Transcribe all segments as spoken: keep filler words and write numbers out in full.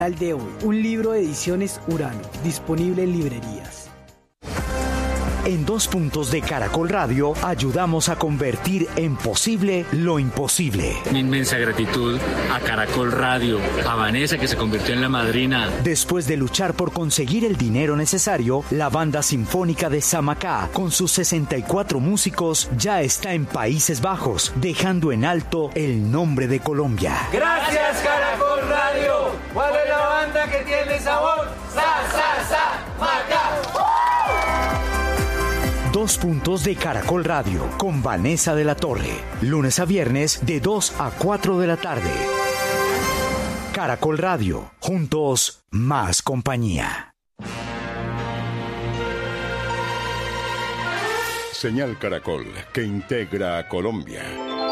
De hoy, un libro de ediciones Urano, disponible en librerías. En Dos Puntos de Caracol Radio ayudamos a convertir en posible lo imposible. Mi inmensa gratitud a Caracol Radio, a Vanessa que se convirtió en la madrina. Después de luchar por conseguir el dinero necesario, la banda sinfónica de Samacá, con sus sesenta y cuatro músicos, ya está en Países Bajos, dejando en alto el nombre de Colombia. Gracias Caracol Radio. ¿Cuál es la banda que tiene sabor? Sa, sa, sa, Macá. Dos Puntos de Caracol Radio con Vanessa de la Torre. Lunes a viernes de dos a cuatro de la tarde. Caracol Radio. Juntos, más compañía. Señal Caracol, que integra a Colombia.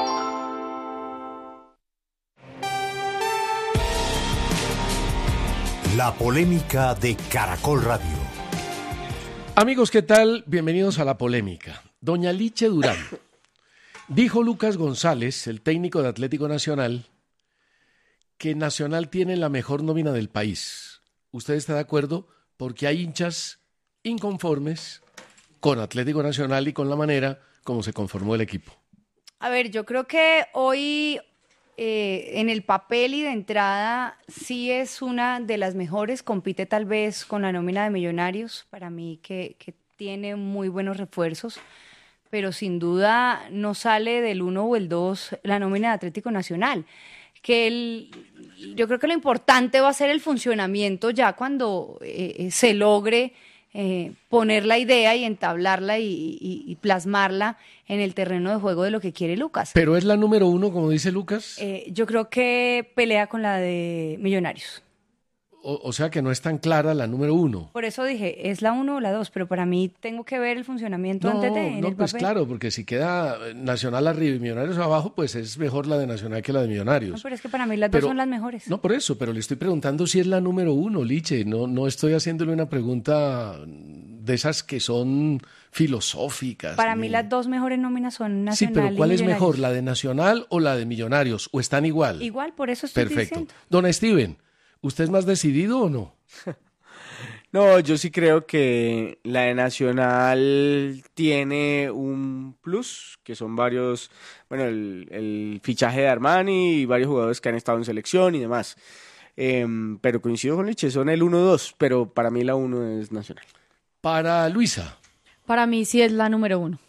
La polémica de Caracol Radio. Amigos, ¿qué tal? Bienvenidos a La Polémica. Doña Liche Durán. Dijo Lucas González, el técnico de Atlético Nacional, que Nacional tiene la mejor nómina del país. ¿Usted está de acuerdo? Porque hay hinchas inconformes con Atlético Nacional y con la manera como se conformó el equipo. A ver, yo creo que hoy eh, en el papel y de entrada sí es una de las mejores, compite tal vez con la nómina de Millonarios, para mí que, que tiene muy buenos refuerzos, pero sin duda no sale del uno o el dos la nómina de Atlético Nacional. Que el, yo creo que lo importante va a ser el funcionamiento ya cuando eh, se logre eh, poner la idea y entablarla y, y, y plasmarla en el terreno de juego de lo que quiere Lucas. ¿Pero es la número uno, como dice Lucas? Eh, yo creo que pelea con la de Millonarios. O, o sea que no es tan clara la número uno. Por eso dije, es la uno o la dos, pero para mí tengo que ver el funcionamiento No, antes de en no, el pues papel. claro, porque si queda Nacional arriba y Millonarios abajo, pues es mejor la de Nacional que la de Millonarios. No, pero es que para mí las Pero- dos son las mejores. No, por eso, pero le estoy preguntando si es la número uno, Liche. No, no estoy haciéndole una pregunta de esas que son filosóficas. Para ni- mí las dos mejores nóminas son Sí, Nacional pero y ¿cuál es Millonarios. mejor, la de Nacional o la de Millonarios? ¿O están igual? Igual, por eso estoy Perfecto. diciendo. Don Steven, ¿usted es más decidido o no? No, yo sí creo que la de Nacional tiene un plus, que son varios, bueno, el, el fichaje de Armani y varios jugadores que han estado en selección y demás. Em, pero coincido con Liche, son el uno dos, pero para mí la uno es Nacional. Para Luisa, Para mí sí es la número uno.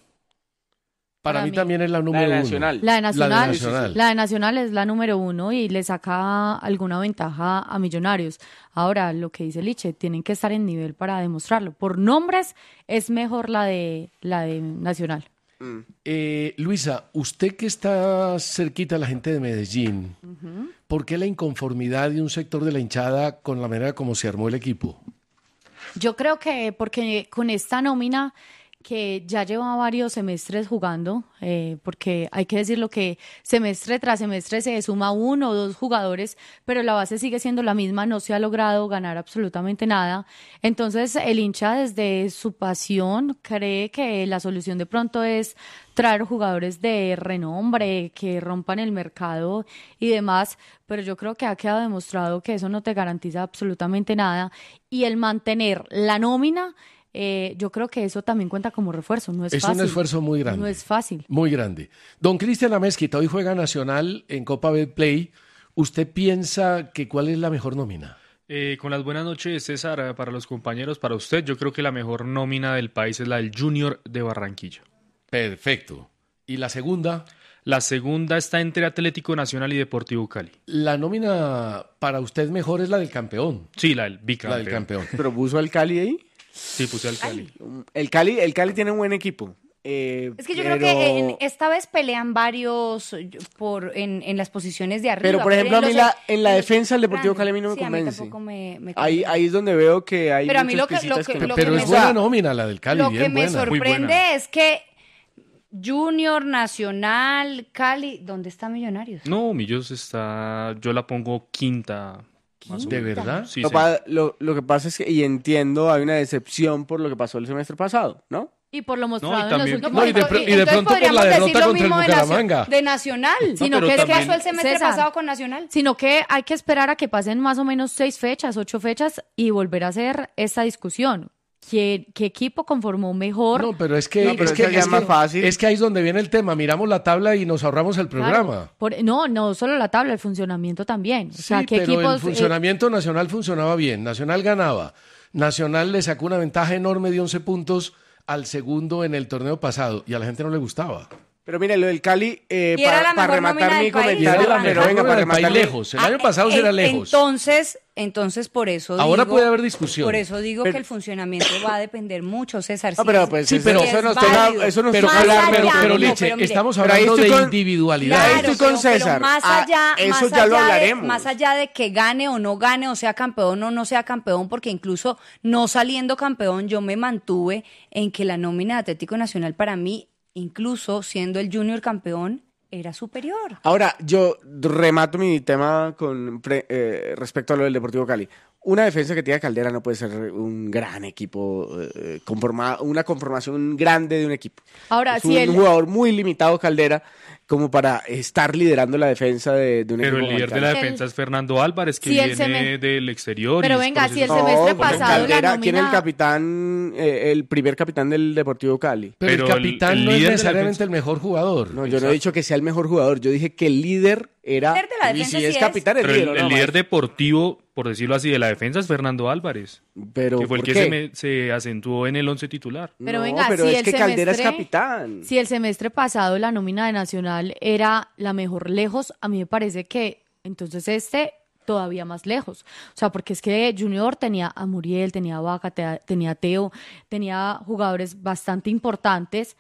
para, Para mí, mí. también es la número La de uno. Nacional. La de Nacional, La de Nacional. la de Nacional es la número uno y le saca alguna ventaja a Millonarios. Ahora, lo que dice Liche, tienen que estar en nivel para demostrarlo. Por nombres es mejor la de la de Nacional. Eh, Luisa, usted que está cerquita a la gente de Medellín, ¿por qué la inconformidad de un sector de la hinchada con la manera como se armó el equipo? Yo creo que porque con esta nómina que ya lleva varios semestres jugando, eh, porque hay que decirlo que semestre tras semestre se suma uno o dos jugadores, pero la base sigue siendo la misma, no se ha logrado ganar absolutamente nada. Entonces el hincha desde su pasión cree que la solución de pronto es traer jugadores de renombre, que rompan el mercado y demás, pero yo creo que ha quedado demostrado que eso no te garantiza absolutamente nada y el mantener la nómina, eh, yo creo que eso también cuenta como refuerzo, no es, Es fácil. un esfuerzo muy grande. No es fácil. Muy grande. Don Cristian Amezquita, hoy juega Nacional en Copa Betplay. ¿Usted piensa que cuál es la mejor nómina? Eh, con las buenas noches, César, eh, para los compañeros, para usted, yo creo que la mejor nómina del país es la del Junior de Barranquilla. Perfecto. ¿Y la segunda? La segunda está entre Atlético Nacional y Deportivo Cali. La nómina para usted mejor es la del campeón. Sí, la del La bicampeón. del campeón. ¿Pero puso al Cali ahí? Sí, puse al Cali. El Cali, el Cali tiene un buen equipo. Eh, Es que yo pero- creo que en- esta vez pelean varios eh, por en, en las posiciones de arriba. Pero, por ejemplo, a mí los- la- en la los defensa el Deportivo grandes. Cali a mí no me Sí, convence. A mí tampoco me, me Ahí, convence. ahí es donde veo que hay Pero a mí muchas lo que- lo piecitas que- que- lo Pero que es me buena sa- nómina la del Cali, Lo bien que me buena. Muy sorprende buena. es que Junior, Nacional, Cali, ¿dónde está Millonarios? No, Millos está, yo la pongo quinta. más o ¿De menos. verdad? Sí, Lo, sí. pa- lo- lo que pasa es que, y entiendo, hay una decepción por lo que pasó el semestre pasado, ¿no? Y por lo mostrado No, y en también- los últimos No, y de, años. pr- y de pronto por la derrota contra el Bucaramanga. De Nacional. Sino pero que es también- que Pasó el semestre César, pasado con Nacional. Sino que hay que esperar a que pasen más o menos seis fechas, ocho fechas y volver a hacer esta discusión. ¿Qué, qué equipo conformó mejor? No, pero es que, No, pero es, que eso ya es, es más que- fácil. es que ahí es donde viene el tema. Miramos la tabla y nos ahorramos el Claro, programa. por- no, no solo la tabla, el funcionamiento también. O sea, Sí, ¿qué pero equipos, el eh, funcionamiento nacional funcionaba bien. Nacional ganaba. Nacional le sacó una ventaja enorme de once puntos al segundo en el torneo pasado y a la gente no le gustaba. Pero mire, lo del Cali, eh, Y era para, la para mejor nómina rematar del mi país. Y era comentario, la pero mejor venga, nómina para del país rematar mi- lejos. El año pasado sí Eh, era lejos. Entonces, entonces por eso Ahora digo, puede haber discusión. Por eso digo Pero- que el funcionamiento va a depender mucho, César. No, si pero es- pues Sí, eso, pero- eso es nos toca, válido. eso nos Pero, toca Más hablar, pero, allá, pero, no, Liche, pero mire, estamos pero ahí hablando estoy de con- individualidad. ahí Claro, estoy con pero- pero César. más Ah, allá, eso más ya lo allá de- hablaremos. más allá de que gane o no gane, o sea campeón o no sea campeón, porque incluso no saliendo campeón, yo me mantuve en que la nómina de Atlético Nacional para mí, incluso siendo el Junior campeón, era superior. Ahora, yo remato mi tema con pre- eh, respecto a lo del Deportivo Cali. Una defensa que tiene Caldera no puede ser un gran equipo, eh, conforma- una conformación grande de un equipo. Ahora, es si un el- jugador muy limitado, Caldera, como para estar liderando la defensa de, de un Pero equipo. el como líder de la Cali. defensa es Fernando Álvarez, que Si él se viene me- del exterior. Pero y es venga, si el proceso- semestre porque pasado la Caldera, ¿quién es el nómina- capitán, eh, el primer capitán del Deportivo Cali? Pero, Pero el el- capitán el no es líder de la necesariamente defensa- el mejor jugador. No, yo no he dicho que sea el mejor jugador, yo dije que el líder era... El líder de la y defensa si sí es es. capitán, es Pero líder. el, ¿o el no, líder Mike? deportivo, por decirlo así, de la defensa es Fernando Álvarez, Pero, que fue el ¿por que qué? se, me- se acentuó en el once titular. Pero No, venga, pero si es el que Caldera es semestre- capitán. Si el semestre pasado la nómina de Nacional era la mejor lejos, a mí me parece que entonces este todavía más lejos. O sea, porque es que Junior tenía a Muriel, tenía a Vaca, te- tenía a Teo, tenía jugadores bastante importantes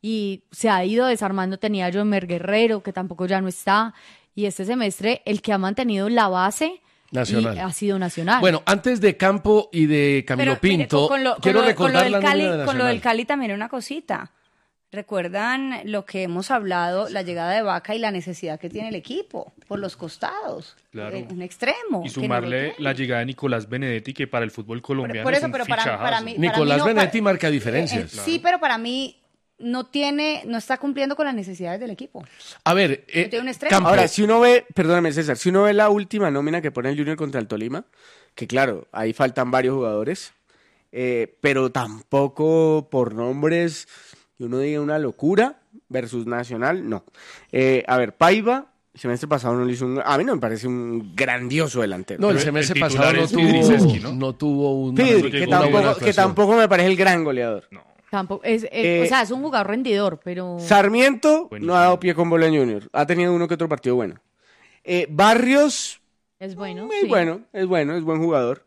y se ha ido desarmando. Tenía a Jomer Guerrero, que tampoco ya no está. Y este semestre el que ha mantenido la base Nacional. y ha sido Nacional. Bueno, antes de Campo y de Camilo Pero, mire, Pinto, con lo- con quiero lo- con lo recordar del la Cali, nómina de con lo del Nacional. Cali también una cosita. ¿Recuerdan lo que hemos hablado, la llegada de Vaca y la necesidad que tiene el equipo por los costados? Claro. Eh, Un extremo. Y que no lo sumarle tiene. la llegada de Nicolás Benedetti, que para el fútbol colombiano por eso, es un pero para- fichajazo. para mí- para Nicolás no, Benedetti para- marca diferencias. Eh, Sí, pero para mí no tiene, no está cumpliendo con las necesidades del equipo. A ver, eh, tiene un extremo. Campo, Ahora, si uno ve, perdóname César, si uno ve la última nómina que pone el Junior contra el Tolima, que claro, ahí faltan varios jugadores, eh, pero tampoco por nombres que uno diga una locura versus Nacional, no. Eh, a ver, Paiva, el semestre pasado no le hizo un... A mí no me parece un grandioso delantero. no, el Pero semestre el titular pasado no es Pidriceski, tuvo, ¿no? no tuvo un, Pedri, no que, llegó una buena tampoco, que actuación. tampoco me parece el gran goleador. No. Tampoco, es, es- Eh, o sea, es un jugador rendidor, pero... Sarmiento Buenísimo. no ha dado pie con bola en Junior, ha tenido uno que otro partido bueno. Eh, Barrios, Es bueno. es sí. bueno, es bueno, es buen jugador.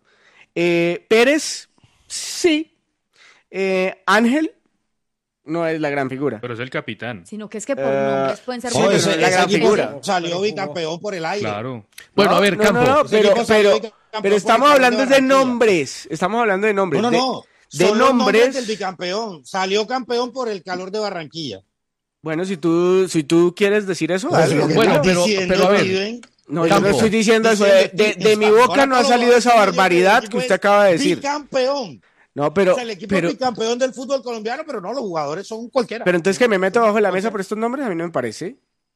Eh, Pérez, sí. Eh, Ángel, no es la gran figura. Pero es el capitán. Sino que es que por Eh, nombres pueden ser sí, buenos. pero ese, la ese gran equipo figura. salió bicampeón por el aire. Claro. Bueno, No, a ver, no, Campo. no, no, Ese pero, equipo salió pero, bicampeón pero por estamos el hablando Calor de de Barranquilla. nombres. Estamos hablando de nombres. No, no, de, no. de Son los nombres. del bicampeón. Salió campeón por el Calor de Barranquilla. Bueno, si tú, si tú quieres decir eso, Pues dale. lo que Bueno, están pero- diciendo, pero a ver, Steven, No, yo Campo. no estoy diciendo eso. De, de- de mi Ahora boca no ha todo salido va esa a decir barbaridad el que equipo usted es acaba de decir. Bicampeón. No, pero, O sea, el equipo pero, es bicampeón del fútbol colombiano, pero no, los jugadores son cualquiera. pero entonces que me meto bajo la mesa por estos nombres, a mí no me parece.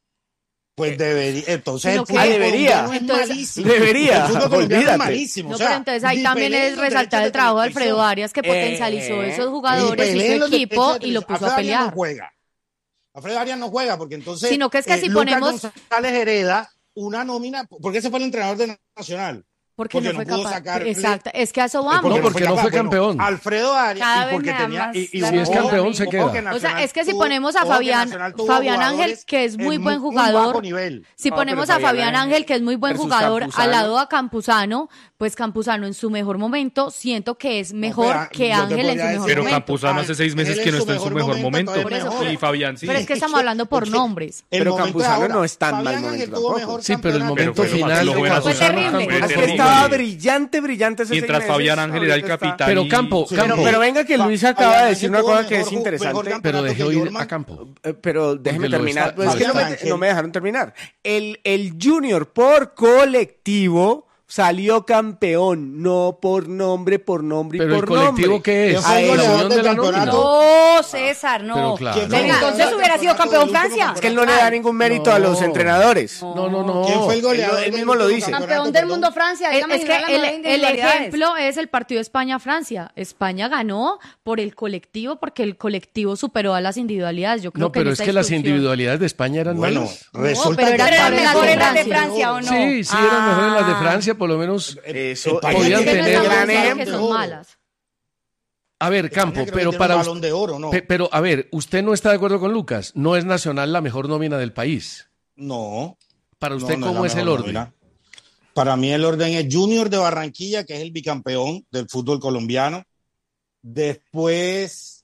Pues debería. Entonces Sino el que- fútbol Ah, debería. colombiano es Entonces- malísimo. Debería, El fútbol colombiano olvídate. es malísimo. No, o sea, pero entonces ahí ni también peleen es los resaltar derechos el trabajo de televisión, Alfredo Arias, que Eh, potencializó esos ni jugadores, peleen hizo los derechos equipo de y lo televisión. puso a Alfredo Arias pelear. no juega. Alfredo Arias no juega porque entonces. Sino que es que eh, si Lucas ponemos- González hereda una nómina. Porque ese fue el entrenador de Nacional. Porque, Porque no no fue pudo capaz. sacarle- Exacto, es que a eso vamos. No, porque no capaz. fue Bueno, campeón. Alfredo Arias Cada y vez porque me da tenía más y, y la Si es ojo, campeón, se ojo queda. que O sea, Nacional es que si tuvo- ponemos a ojo que Fabián, Nacional tuvo Fabián Ángel, jugadores que es muy en buen muy jugador, bajo nivel. si No, ponemos pero a Fabián Fabián Ángel, que es muy buen versus jugador, Campuzano. al lado a Campuzano, pues Campuzano en su mejor momento, siento que es mejor pero que yo te Ángel en podría su decir- mejor Pero momento. Campuzano hace seis meses Él que en no su está en su mejor mejor momento, momento. todavía Por eso, mejor. Y Fabián sí. Pero es que estamos hablando por Es que- nombres. El Pero momento Campuzano ahora, no es tan Fabián mal Ángel momento tuvo tampoco. mejor Sí, pero el campeonato. momento Pero fue final lo de bueno, Campuzano, fue terrible. Campo, Fue no Es fue que terrible. bueno. estaba brillante, brillante ese Mientras seis meses, Fabián Ángel era el ahorita está- capitán. Pero y- Campo, Sí, Campo. Pero, pero venga que Fa- Luis acaba de Fabián decir Ángel una tuvo cosa que mejor es ju- mejor interesante. campeonato Pero dejé que oír Jorman. a Campo. Eh, Pero déjeme Porque lo terminar. está- Pues es que no Fabián me, Ángel. no me dejaron terminar. El, el Junior por colectivo salió campeón, no por nombre, por nombre y Pero por el colectivo, nombre. ¿qué es? A ¿La eso. unión de la nómina? No, César, no. Pero claro. Pero entonces hubiera sido campeón Francia. Es que él no le da ningún mérito No. a los entrenadores. No, no, no. ¿Quién fue el goleador? Él mismo lo dice. Campeón del mundo Francia. Es, dígame es si que no eran el, nueve el individualidades. ejemplo es el partido España-Francia. España ganó por el colectivo, porque el colectivo superó a las individualidades. Yo creo No, que en pero es esa que las discusión- individuales de España eran Bueno, malas. resulta pero que eran Eran mejores las mejores de las de Francia. Francia, ¿o no? Sí, sí, eran mejores las de Francia, por lo menos. Eso España podían tiene tener- un gran balón de ejemplo. que son oro. malas. A ver, España Campo, creo que pero tiene para un usted- balón de oro, ¿no? Pe- Pero, a ver, ¿usted no está de acuerdo con Lucas? No es Nacional la mejor nómina del país. No. Para no, usted, no ¿cómo la es el mejor orden? nómina. Para mí el orden es Junior de Barranquilla, que es el bicampeón del fútbol colombiano. Después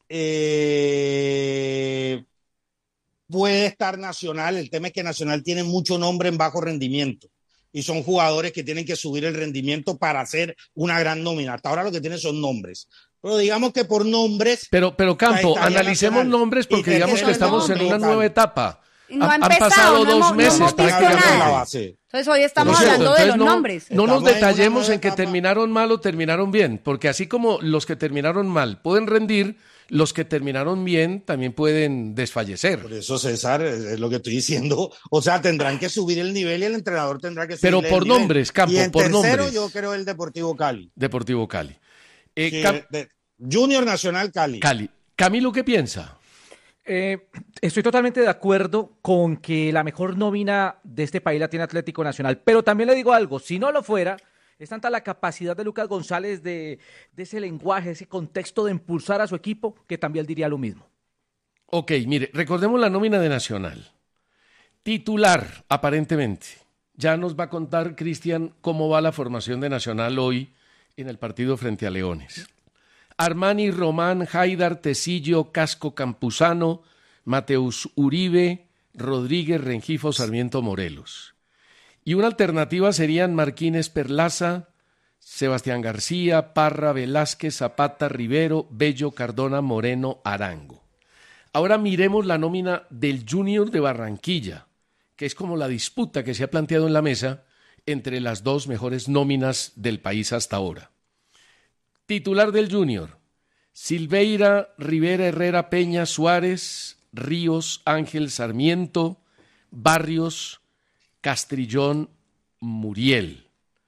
eh, puede estar Nacional. El tema es que Nacional tiene mucho nombre en bajo rendimiento. Y son jugadores que tienen que subir el rendimiento para hacer una gran nómina. Hasta ahora lo que tienen son nombres. Pero digamos que por nombres... Pero, pero Campo, Estaría analicemos Nacional. nombres Y porque que digamos quede que estamos en nombre, una nueva etapa. No ha Han- empezado, han pasado no dos hemos- no meses hemos visto prácticamente. nada. la base. Entonces hoy estamos No es cierto, hablando de entonces los no- nombres. No nos Estamos en una detallemos nueva en que etapa. terminaron mal o terminaron bien, porque así como los que terminaron mal pueden rendir, los que terminaron bien también pueden desfallecer. Por eso, César, es lo que estoy diciendo. O sea, tendrán que subir el nivel y el entrenador tendrá que subir Pero el por nivel. nombres, Campo, y en por tercero, nombres. yo creo el Deportivo Cali. Deportivo Cali. Eh, Sí, Cam- de- Junior Nacional Cali. Cali. Camilo, ¿qué piensa? Eh, estoy totalmente de acuerdo con que la mejor nómina de este país la tiene Atlético Nacional, pero también le digo algo, si no lo fuera, es tanta la capacidad de Lucas González de, de ese lenguaje, ese contexto de impulsar a su equipo, que también diría lo mismo. Ok, mire, recordemos la nómina de Nacional. Titular, aparentemente. Ya nos va a contar Cristian cómo va la formación de Nacional hoy en el partido frente a Leones. Armani, Román, Haidar, Tecillo, Casco, Campuzano, Mateus Uribe, Rodríguez, Rengifo, Sarmiento, Morelos. Y una alternativa serían Marquínez, Perlaza, Sebastián García, Parra, Velázquez, Zapata, Rivero, Bello, Cardona, Moreno, Arango. Ahora miremos la nómina del Junior de Barranquilla, que es como la disputa que se ha planteado en la mesa entre las dos mejores nóminas del país hasta ahora. Titular del Junior: Silveira, Rivera, Herrera, Peña, Suárez, Ríos, Ángel, Sarmiento, Barrios, Castrillón, Muriel.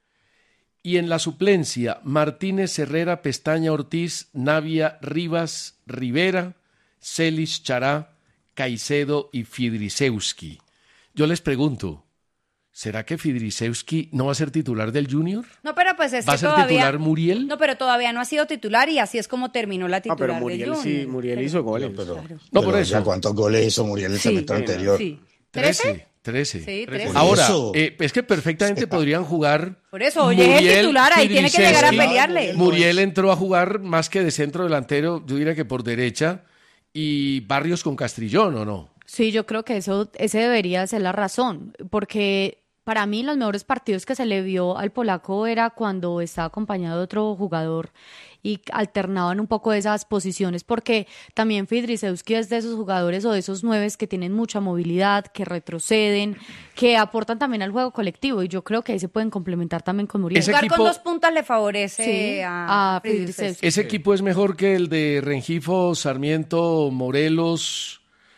Y en la suplencia, Martínez, Herrera, Pestaña, Ortiz, Navia, Rivas, Rivera, Celis, Chará, Caicedo y Fidrisewski. Yo les pregunto, ¿será que Fidrisewski no va a ser titular del Junior? No, pero pues es ¿Va que a ser todavía... titular Muriel? No, pero todavía no ha sido titular y así es como terminó la Ah, titular pero de Muriel Junior. sí, Muriel hizo goles. Pero, Claro. No, pero por ya eso. ¿cuántos goles hizo Muriel el Sí, semestre anterior? Sí. Trece. Trece. Sí, trece. Ahora, Eso. eh, es que perfectamente podrían jugar. Por eso, oye, es el titular, ahí tiene que llegar a Fidrisewski. pelearle. Muriel entró a jugar más que de centro delantero, yo diría que por derecha, y Barrios con Castrillón, ¿o no? Sí, yo creo que eso, ese debería ser la razón, porque para mí los mejores partidos que se le vio al polaco era cuando estaba acompañado de otro jugador y alternaban un poco esas posiciones, porque también Fidrisewski es de esos jugadores o de esos nueves que tienen mucha movilidad, que retroceden, que aportan también al juego colectivo, y yo creo que ahí se pueden complementar también con Muriel. Ese Jugar equipo- con dos puntas le favorece Sí, a, a Fidrisewski. Fidrisewski. Ese equipo es mejor que el de Rengifo, Sarmiento, Morelos,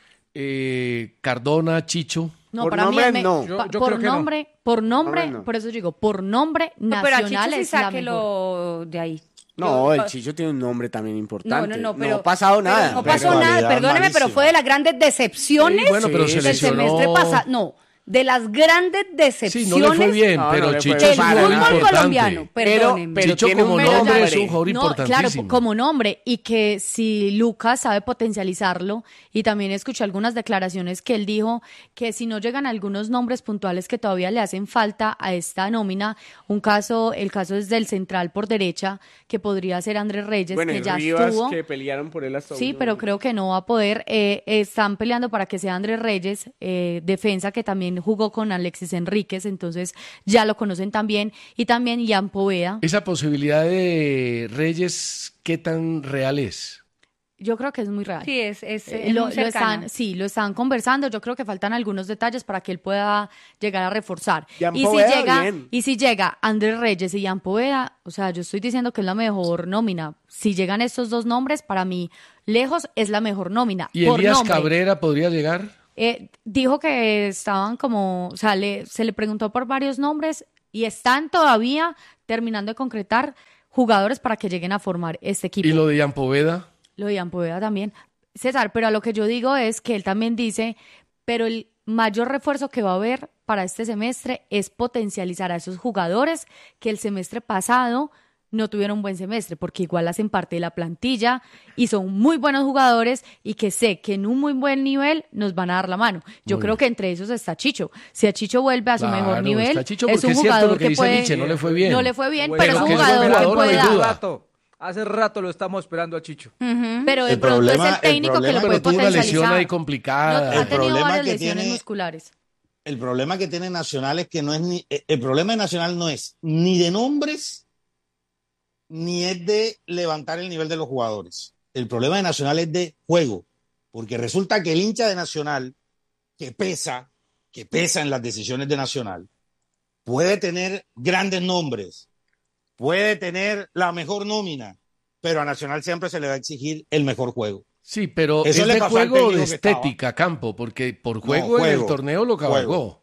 eh, Cardona, Chicho. No, Por para nombre, mí, me- no. pa- Yo- yo por creo que no. nombre, por nombre, Nombre, no. por eso digo, por nombre No, pero a nacional Chicho sí es la mejor. sáquelo de ahí. No, Yo- el Chicho tiene un nombre también No, importante. no, no, pero... ha pasado pero nada. No Pero pasó nada, calidad perdóneme, pero malísima. fue de las grandes decepciones Sí, bueno, pero se del lesionó. semestre pasado. No, de las grandes Sí, decepciones no le fue bien, No, pero no le fue Chicho bien. es un del para jugador nada. fútbol importante. colombiano. Pero- Perdónenme. pero Chicho tiene como un nombre nombre. es un jugador No, claro, importantísimo. como nombre, y que si Lucas sabe potencializarlo, y también escuché algunas declaraciones que él dijo que si no llegan algunos nombres puntuales que todavía le hacen falta a esta nómina, un caso, el caso es del central por derecha, que podría ser Andrés Reyes, Bueno, que y ya Rivas, estuvo. que pelearon por él hasta Sí, último pero momento. creo que no va a poder. Eh, están peleando para que sea Andrés Reyes, eh, defensa que también jugó con Alexis Enríquez, entonces ya lo conocen también. Y también Ian Poveda. Esa posibilidad de Reyes, ¿qué tan real es? Yo creo que es muy real. Sí, es, es, Eh, es lo, muy lo cercano. están, sí, lo están conversando. Yo creo que faltan algunos detalles para que él pueda llegar a reforzar. Jan Y si Poveda, llega, bien. y si llega Andrés Reyes y Jan Poveda, o sea, yo estoy diciendo que es la mejor nómina. Si llegan estos dos nombres, para mí, lejos es la mejor nómina. ¿Y por Elías nombre. Cabrera podría llegar? Eh, dijo que estaban como, o sea, le- se le preguntó por varios nombres y están todavía terminando de concretar jugadores para que lleguen a formar este equipo. ¿Y lo de Jan Poveda? Lo de Jan Poveda también. César, pero a lo que yo digo es que él también dice, pero el mayor refuerzo que va a haber para este semestre es potencializar a esos jugadores que el semestre pasado no tuvieron un buen semestre, porque igual hacen parte de la plantilla y son muy buenos jugadores y que sé que en un muy buen nivel nos van a dar la mano. Yo Muy creo bien. que entre esos está Chicho. Si a Chicho vuelve a su Claro, mejor nivel, está Chicho, es porque un es cierto jugador lo que que dice puede... Nietzsche, no le fue bien. No le fue bien, Bueno, pero es un que es un jugador que jugador, no hay puede dar. duda. Rato, hace rato lo estamos esperando a Chicho. Ujú. Pero de El pronto problema- es el técnico el que lo problema- puede Pero tuvo una lesión potencializar. ahí complicada. No, ha El tenido problema varias que lesiones tiene- musculares. El problema que tiene Nacional es que no es ni. eh, El problema de Nacional no es ni de nombres ni es de levantar el nivel de los jugadores. El problema de Nacional es de juego. Porque resulta que el hincha de Nacional, que pesa, que pesa en las decisiones de Nacional, puede tener grandes nombres, puede tener la mejor nómina, pero a Nacional siempre se le va a exigir el mejor juego. Sí, pero Eso es le de pasó al juego o de técnico que estaba. estética, Campo, porque por No, juego en el juego, torneo lo cabalgó.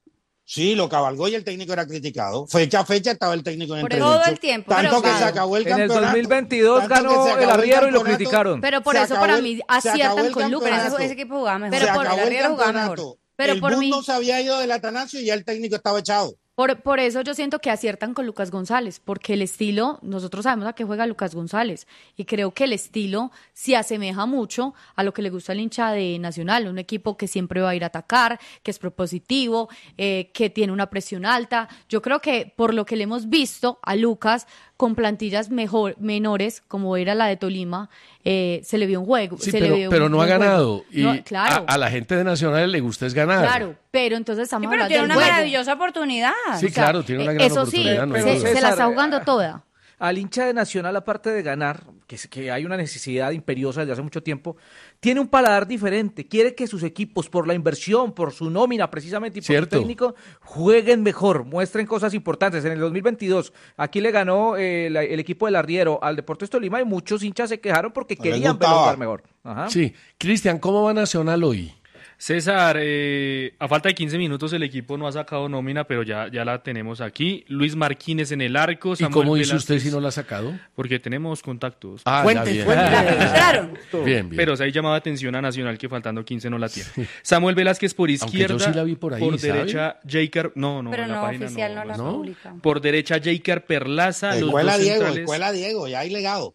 Sí, lo cabalgó y el técnico era criticado. Fecha a fecha estaba el técnico en Por entredicho. todo el tiempo, Tanto pero que claro. se acabó el En el campeonato. dos mil veintidós tanto que se ganó acabó el arriero y lo campeonato, criticaron. Pero por se eso acabó para el- mí se aciertan acabó el con Lucas. campeonato. Ese, ese equipo jugaba mejor. Pero se por acabó el Arriero jugaba campeonato. mejor. Pero el por mí- mundo se había ido del Atanasio y ya el técnico estaba echado. Por, por eso yo siento que aciertan con Lucas González, porque el estilo, nosotros sabemos a qué juega Lucas González, y creo que el estilo se asemeja mucho a lo que le gusta al hincha de Nacional, un equipo que siempre va a ir a atacar, que es propositivo, eh, que tiene una presión alta. Yo creo que por lo que le hemos visto a Lucas con plantillas mejor, menores, como era la de Tolima, eh, se le vio un juego. Sí, se pero, le vio pero un no ha buen juego. ganado. Y No, claro. a, a la gente de Nacional le gusta es ganar. Claro, pero entonces estamos Sí, pero hablando tiene del una juego. maravillosa oportunidad. Sí, O sea, claro, tiene una eh, gran eso oportunidad. sí, no hay se, duda. se la César, está jugando toda. Al hincha de Nacional, aparte de ganar, que, es- que hay una necesidad imperiosa desde hace mucho tiempo, tiene un paladar diferente. Quiere que sus equipos, por la inversión, por su nómina precisamente y por Cierto. su técnico, jueguen mejor, muestren cosas importantes. En el dos mil veintidós, aquí le ganó eh, la- el equipo del Arriero al Deportes Tolima y muchos hinchas se quejaron porque No les querían verlo gustaba. jugar mejor. Ajá. Sí. Cristian, ¿cómo va Nacional hoy? César, eh, a falta de quince minutos el equipo no ha sacado nómina, pero ya, ya la tenemos aquí. Luis Marquínez en el arco. ¿Y Samuel cómo hizo usted Velázquez, si no la ha sacado? Porque tenemos contactos. Ah, ya, Fuentes, bien. fuentes. La filtraron. Bien, bien. Pero se ha llamado atención a Nacional que faltando quince no la tiene. Samuel Velázquez por Aunque yo izquierda. sí la vi por ahí, por ¿sabe? derecha, Jaker. No, no, Pero en la no, página oficial no, la ¿no? publica. Por derecha, Jaker Perlaza. Los Escuela dos Diego, centrales, escuela Diego, ya hay legado.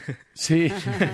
Sí.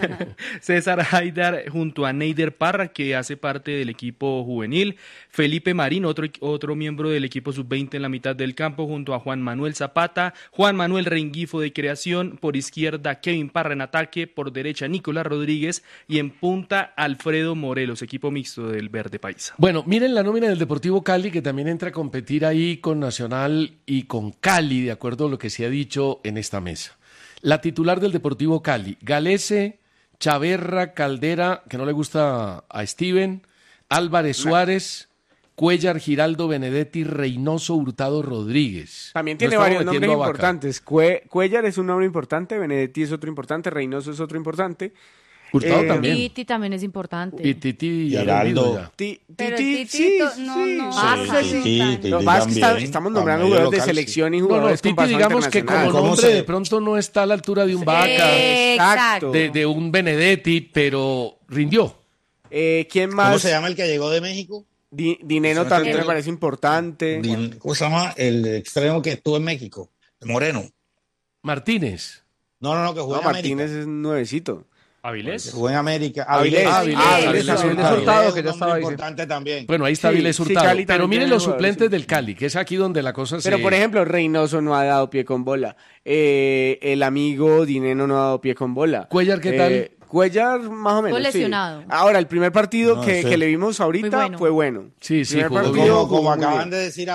César Haidar junto a Neider Parra, que hace parte del equipo juvenil. Felipe Marín, otro, otro miembro del equipo sub veinte en la mitad del campo, junto a Juan Manuel Zapata. Juan Manuel Rengifo de creación. Por izquierda, Kevin Parra en ataque. Por derecha, Nicolás Rodríguez. Y en punta, Alfredo Morelos, equipo mixto del Verde Paisa. Bueno, miren la nómina del Deportivo Cali, que también entra a competir ahí con Nacional y con Cali, de acuerdo a lo que se ha dicho en esta mesa. La titular del Deportivo Cali, Galese, Chaverra, Caldera, que no le gusta a Steven, Álvarez Suárez, Cuellar, Giraldo, Benedetti, Reynoso, Hurtado, Rodríguez. También No tiene estamos varios metiendo nombres a Vaca. importantes. Cue- Cuellar es un nombre importante, Benedetti es otro importante, Reynoso es otro importante. Hurtado Eh, también. Titi también es importante. Y Titi ya Giraldo. vendido ya. Ti- Pero Titi, el sí, Titito, sí, no, no. sí. Ah, Sí, sí, sí, sí. Titi Lo que pasa es que está- también, estamos para nombrando medio jugadores de local, sí. selección y No, no, jugadores con Titi paso digamos que internacional. como ¿Cómo nombre se- de pronto no está a la altura de un Vaca, Exacto. de, de un Benedetti, pero rindió. Eh, ¿Quién ¿Cómo más? se llama el que llegó de México? Di- Dineno Ese también otro- me parece importante. Din- ¿Cómo se llama? El extremo que estuvo en México, Moreno. Martínez. No, no, no, que jugó No, en América. Martínez es nuevecito. Que Avilés. jugó en América. Avilés. Avilés. Ah, Avilés, Avilés, Avilés Hurtado. Hurtado, es que un ya nombre estaba diciendo. importante también. Bueno, ahí está Sí, Avilés sí, Hurtado. Cali pero también miren tiene los jugadores, suplentes sí. del Cali, que es aquí donde la cosa se... Pero por ejemplo, Reynoso no ha dado pie con bola. Eh, el amigo Dineno no ha dado pie con bola. Cuellar, ¿qué tal? Eh, Cuellar, más o menos. Fue sí. lesionado. Ahora, el primer partido No, que, sí. que le vimos ahorita Muy bueno. fue bueno. Sí, sí, Primer jugó partido bien. Como, jugó como muy acaban bien. de decir ahora,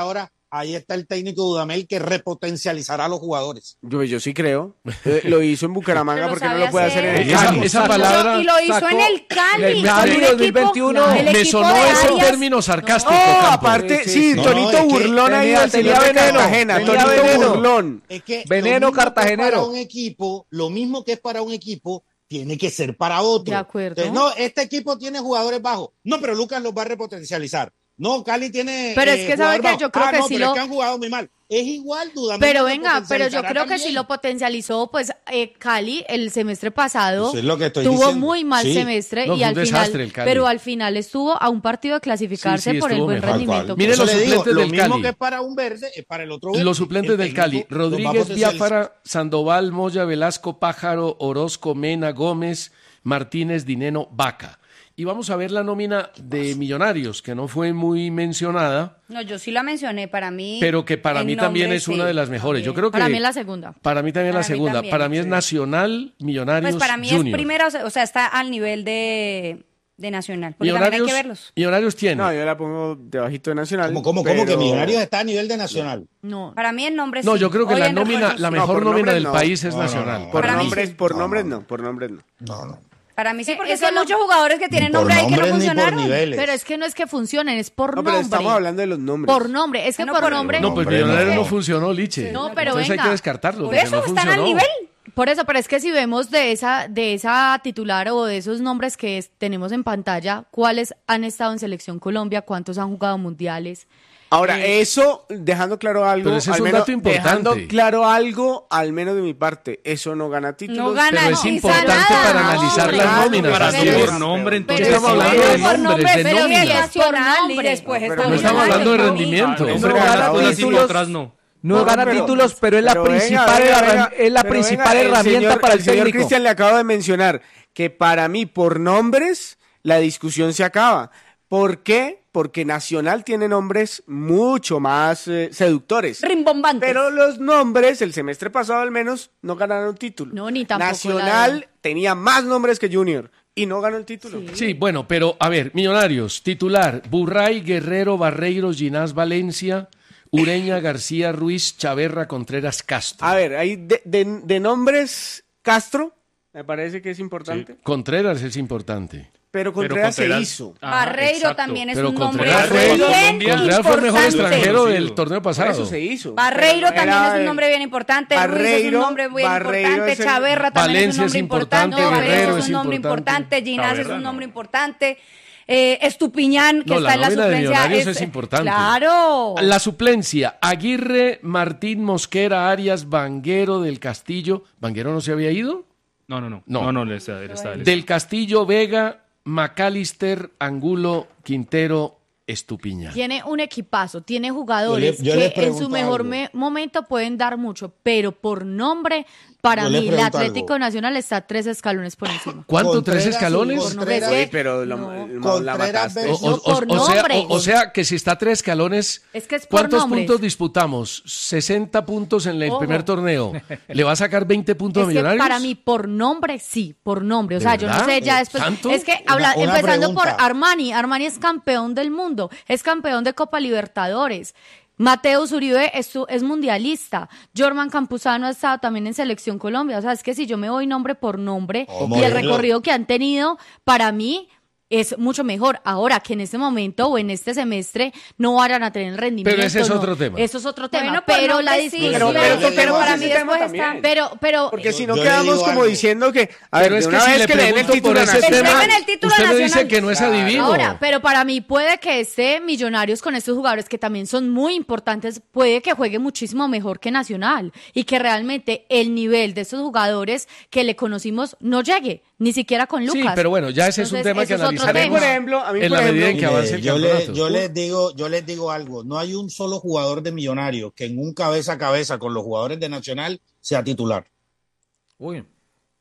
ahí está el técnico Dudamel que repotencializará a los jugadores. Yo, yo sí creo. Eh, lo hizo en Bucaramanga, porque no lo puede hacer en el Esa, Cali. esa palabra Y lo hizo sacó en el Cali. el Cali con un dos mil veintiuno. equipo- el me equipo sonó de ese Arias. término sarcástico. No, Campo. aparte, Sí, sí, sí, no, Tonito es que burlón ahí, tenía- el señor tenía de veneno, Cartagena, tenía Tonito veneno. burlón. Es que Veneno lo mismo que es cartagenero. para un equipo, lo mismo que es para un equipo, tiene que ser para otro. De acuerdo. Entonces, no, este equipo tiene jugadores bajos. No, pero Lucas los va a repotencializar. No, Cali tiene. Pero es eh, que sabe jugador que bajo. yo creo Ah, que no, sí pero lo- es que han jugado muy mal. Es igual, Dudamel. Pero lo venga, pero yo potencializará creo que también. sí lo potencializó, pues eh, Cali el semestre pasado Eso es lo que estoy tuvo diciendo. muy mal Sí. semestre No, y fue al un desastre final, el Cali. pero al final estuvo a un partido de clasificarse Sí, sí, por el estuvo buen mejor. rendimiento. Mire Eso los le digo, suplentes lo del mismo Cali. que es para un verde, es para el otro verde. Los suplentes El del Cali, técnico los va a Rodríguez, potencializar. Biafara, Sandoval, Moya, Velasco, Pájaro, Orozco, Mena, Gómez, Martínez, Dineno, Vaca. Y vamos a ver la nómina de Millonarios, que no fue muy mencionada, No, yo sí la mencioné para mí. pero que para en mí también nombre, es una sí, de las mejores. Yo también. creo que Para mí es la segunda. Para mí también Para la mí segunda. también, para mí es sí. Nacional, Millonarios, Pues para mí Junior. es primera, o sea, o sea, está al nivel de, de Nacional. Porque también hay Millonarios, que verlos. Millonarios tiene. No, yo la pongo debajito de Nacional. ¿Cómo, cómo, cómo que pero- Millonarios está a nivel de Nacional? No. Para mí el nombre No, sí. yo creo que Hoy la en nómina, refuerzos la sí. No, mejor por nómina nombres del no. país es No, no, Nacional. no. Por Para mí nombres, sí. por No, nombres no. no, por nombres no. No, no. Para mí sí, Eh, porque eso son no- muchos jugadores que tienen Ni por nombre ahí que no nombres ni por funcionaron. niveles. Pero es que no es que funcionen, es por No, pero nombre. estamos hablando de los nombres. Por nombre, es que No, por por- nombre. No, pues Hombre, Millonarios no. no funcionó, Liche. No, pero Entonces venga. hay que descartarlo. Por porque eso no están al funcionó. nivel. Por eso, pero es que si vemos de esa, de esa titular o de esos nombres que es- tenemos en pantalla, cuáles han estado en Selección Colombia, cuántos han jugado mundiales. Ahora, Eh, eso, dejando claro algo, Pero ese es al un menos, dato importante. dejando claro algo, al menos de mi parte, eso no gana títulos. No gana Pero es ni importante nada. para analizar hombre. las Claro, nóminas. Para así ti es. por nombre, Pero entonces. estamos sí, hablando pero de por nombres, de pero nóminas. es nacional y nombre. después No, está pero No estamos Millonarios, hablando de ¿no? rendimiento. Nombre No gana ganador, sí, títulos. otras no. No, No, gana pero- títulos, pero es la pero venga, principal, venga, herram- venga, es la pero principal venga, el herramienta señor- para el, señor técnico. Cristian le acabo de mencionar que para mí, por nombres, la discusión se acaba. ¿Por qué? Porque Nacional tiene nombres mucho más eh, seductores. Rimbombantes. Pero los nombres, el semestre pasado al menos, no ganaron título. No, ni tampoco Nacional la- tenía más nombres que Junior y no ganó el título. Sí, bueno, pero a ver, Millonarios, titular, Burray, Guerrero, Barreiros, Ginás, Valencia, Ureña, García, Ruiz, Chaverra, Contreras, Castro. A ver, hay de, de- de nombres, Castro, me parece que es importante, Contreras es importante. pero Pero Contreras, se Contreras- hizo. Ajá, Barreiro exacto. también es Pero un nombre Contreras fue- bien Contreras fue el mejor importante. extranjero del Conocido. torneo Por pasado. eso se hizo. Barreiro Pero también era es un el- nombre bien importante, Ruiz es un Barreiro- nombre bien Barreiro importante, es el- Chaverra también Valencia es un nombre es importante, importante, Valencia Guerrero es es un nombre importante. importante, Ginás es Chaverra un no. nombre importante, eh, Estupiñán, que No, está la en la nómina de suplencia. Millonarios es importante. Claro. La suplencia, Aguirre, Martín, Mosquera, Arias, Vanguero, del Castillo. ¿Vanguero no se había ido? No, no, no. No. No, no, él está, él está, él está. Del Castillo, Vega, McAllister, Angulo, Quintero, Estupiñán. Tiene un equipazo, tiene jugadores Yo le- yo le que en su pregunto mejor algo. me- momento pueden dar mucho, pero por nombre, para Yo le mí, el pregunto Atlético algo. Nacional está tres escalones por encima. ¿Cuánto? Contreras ¿Tres escalones? y Por nombre, Contreras- sí. Sí, pero lo- No. lo- la Contreras mataste. versus- O, o- No, por o sea, nombre. o- o sea que si está tres escalones, Es que es por ¿cuántos nombres. puntos disputamos? sesenta puntos en el Ojo. primer torneo. ¿Le va a sacar veinte puntos Es a que Millonarios? para mí, por nombre, sí, por nombre. O ¿De sea, yo no verdad? sé, ya Eh, después. ¿tanto? Es que, Una- habla, una empezando por pregunta. Armani. Armani es campeón del mundo, es campeón de Copa Libertadores. Mateus Uribe es, su- es mundialista. Jorman Campuzano ha estado también en Selección Colombia. O sea, es que si yo me voy nombre por nombre Oh, y el modelo. recorrido que han tenido, para mí es mucho mejor. Ahora que en este momento o en este semestre no vayan a tener el rendimiento. Pero ese es no. otro tema. Eso es otro tema. Bueno, por pero la nombre sí, discusión. Pero- pero- pero, pero para ese mí tema después también. está. Pero, pero, Porque si no Yo le quedamos digo como algo. diciendo que, a ver, Pero de es que una si vez le que le den el pregunto título por ese nacional. tema, Entreguen el título usted me nacional. dice que no es adivino. Ahora, pero para mí puede que esté Millonarios con estos jugadores que también son muy importantes, puede que juegue muchísimo mejor que Nacional y que realmente el nivel de estos jugadores que le conocimos no llegue, ni siquiera con Lucas. Sí, pero bueno, ya ese es un Entonces, tema que eso es otro A mí, analizaremos por ejemplo, a mí, en por la medida ejemplo, en que avance el yo, le- campeonato. yo les digo, yo les digo algo, no hay un solo jugador de Millonarios que en un cabeza a cabeza con los jugadores de Nacional sea titular. Uy.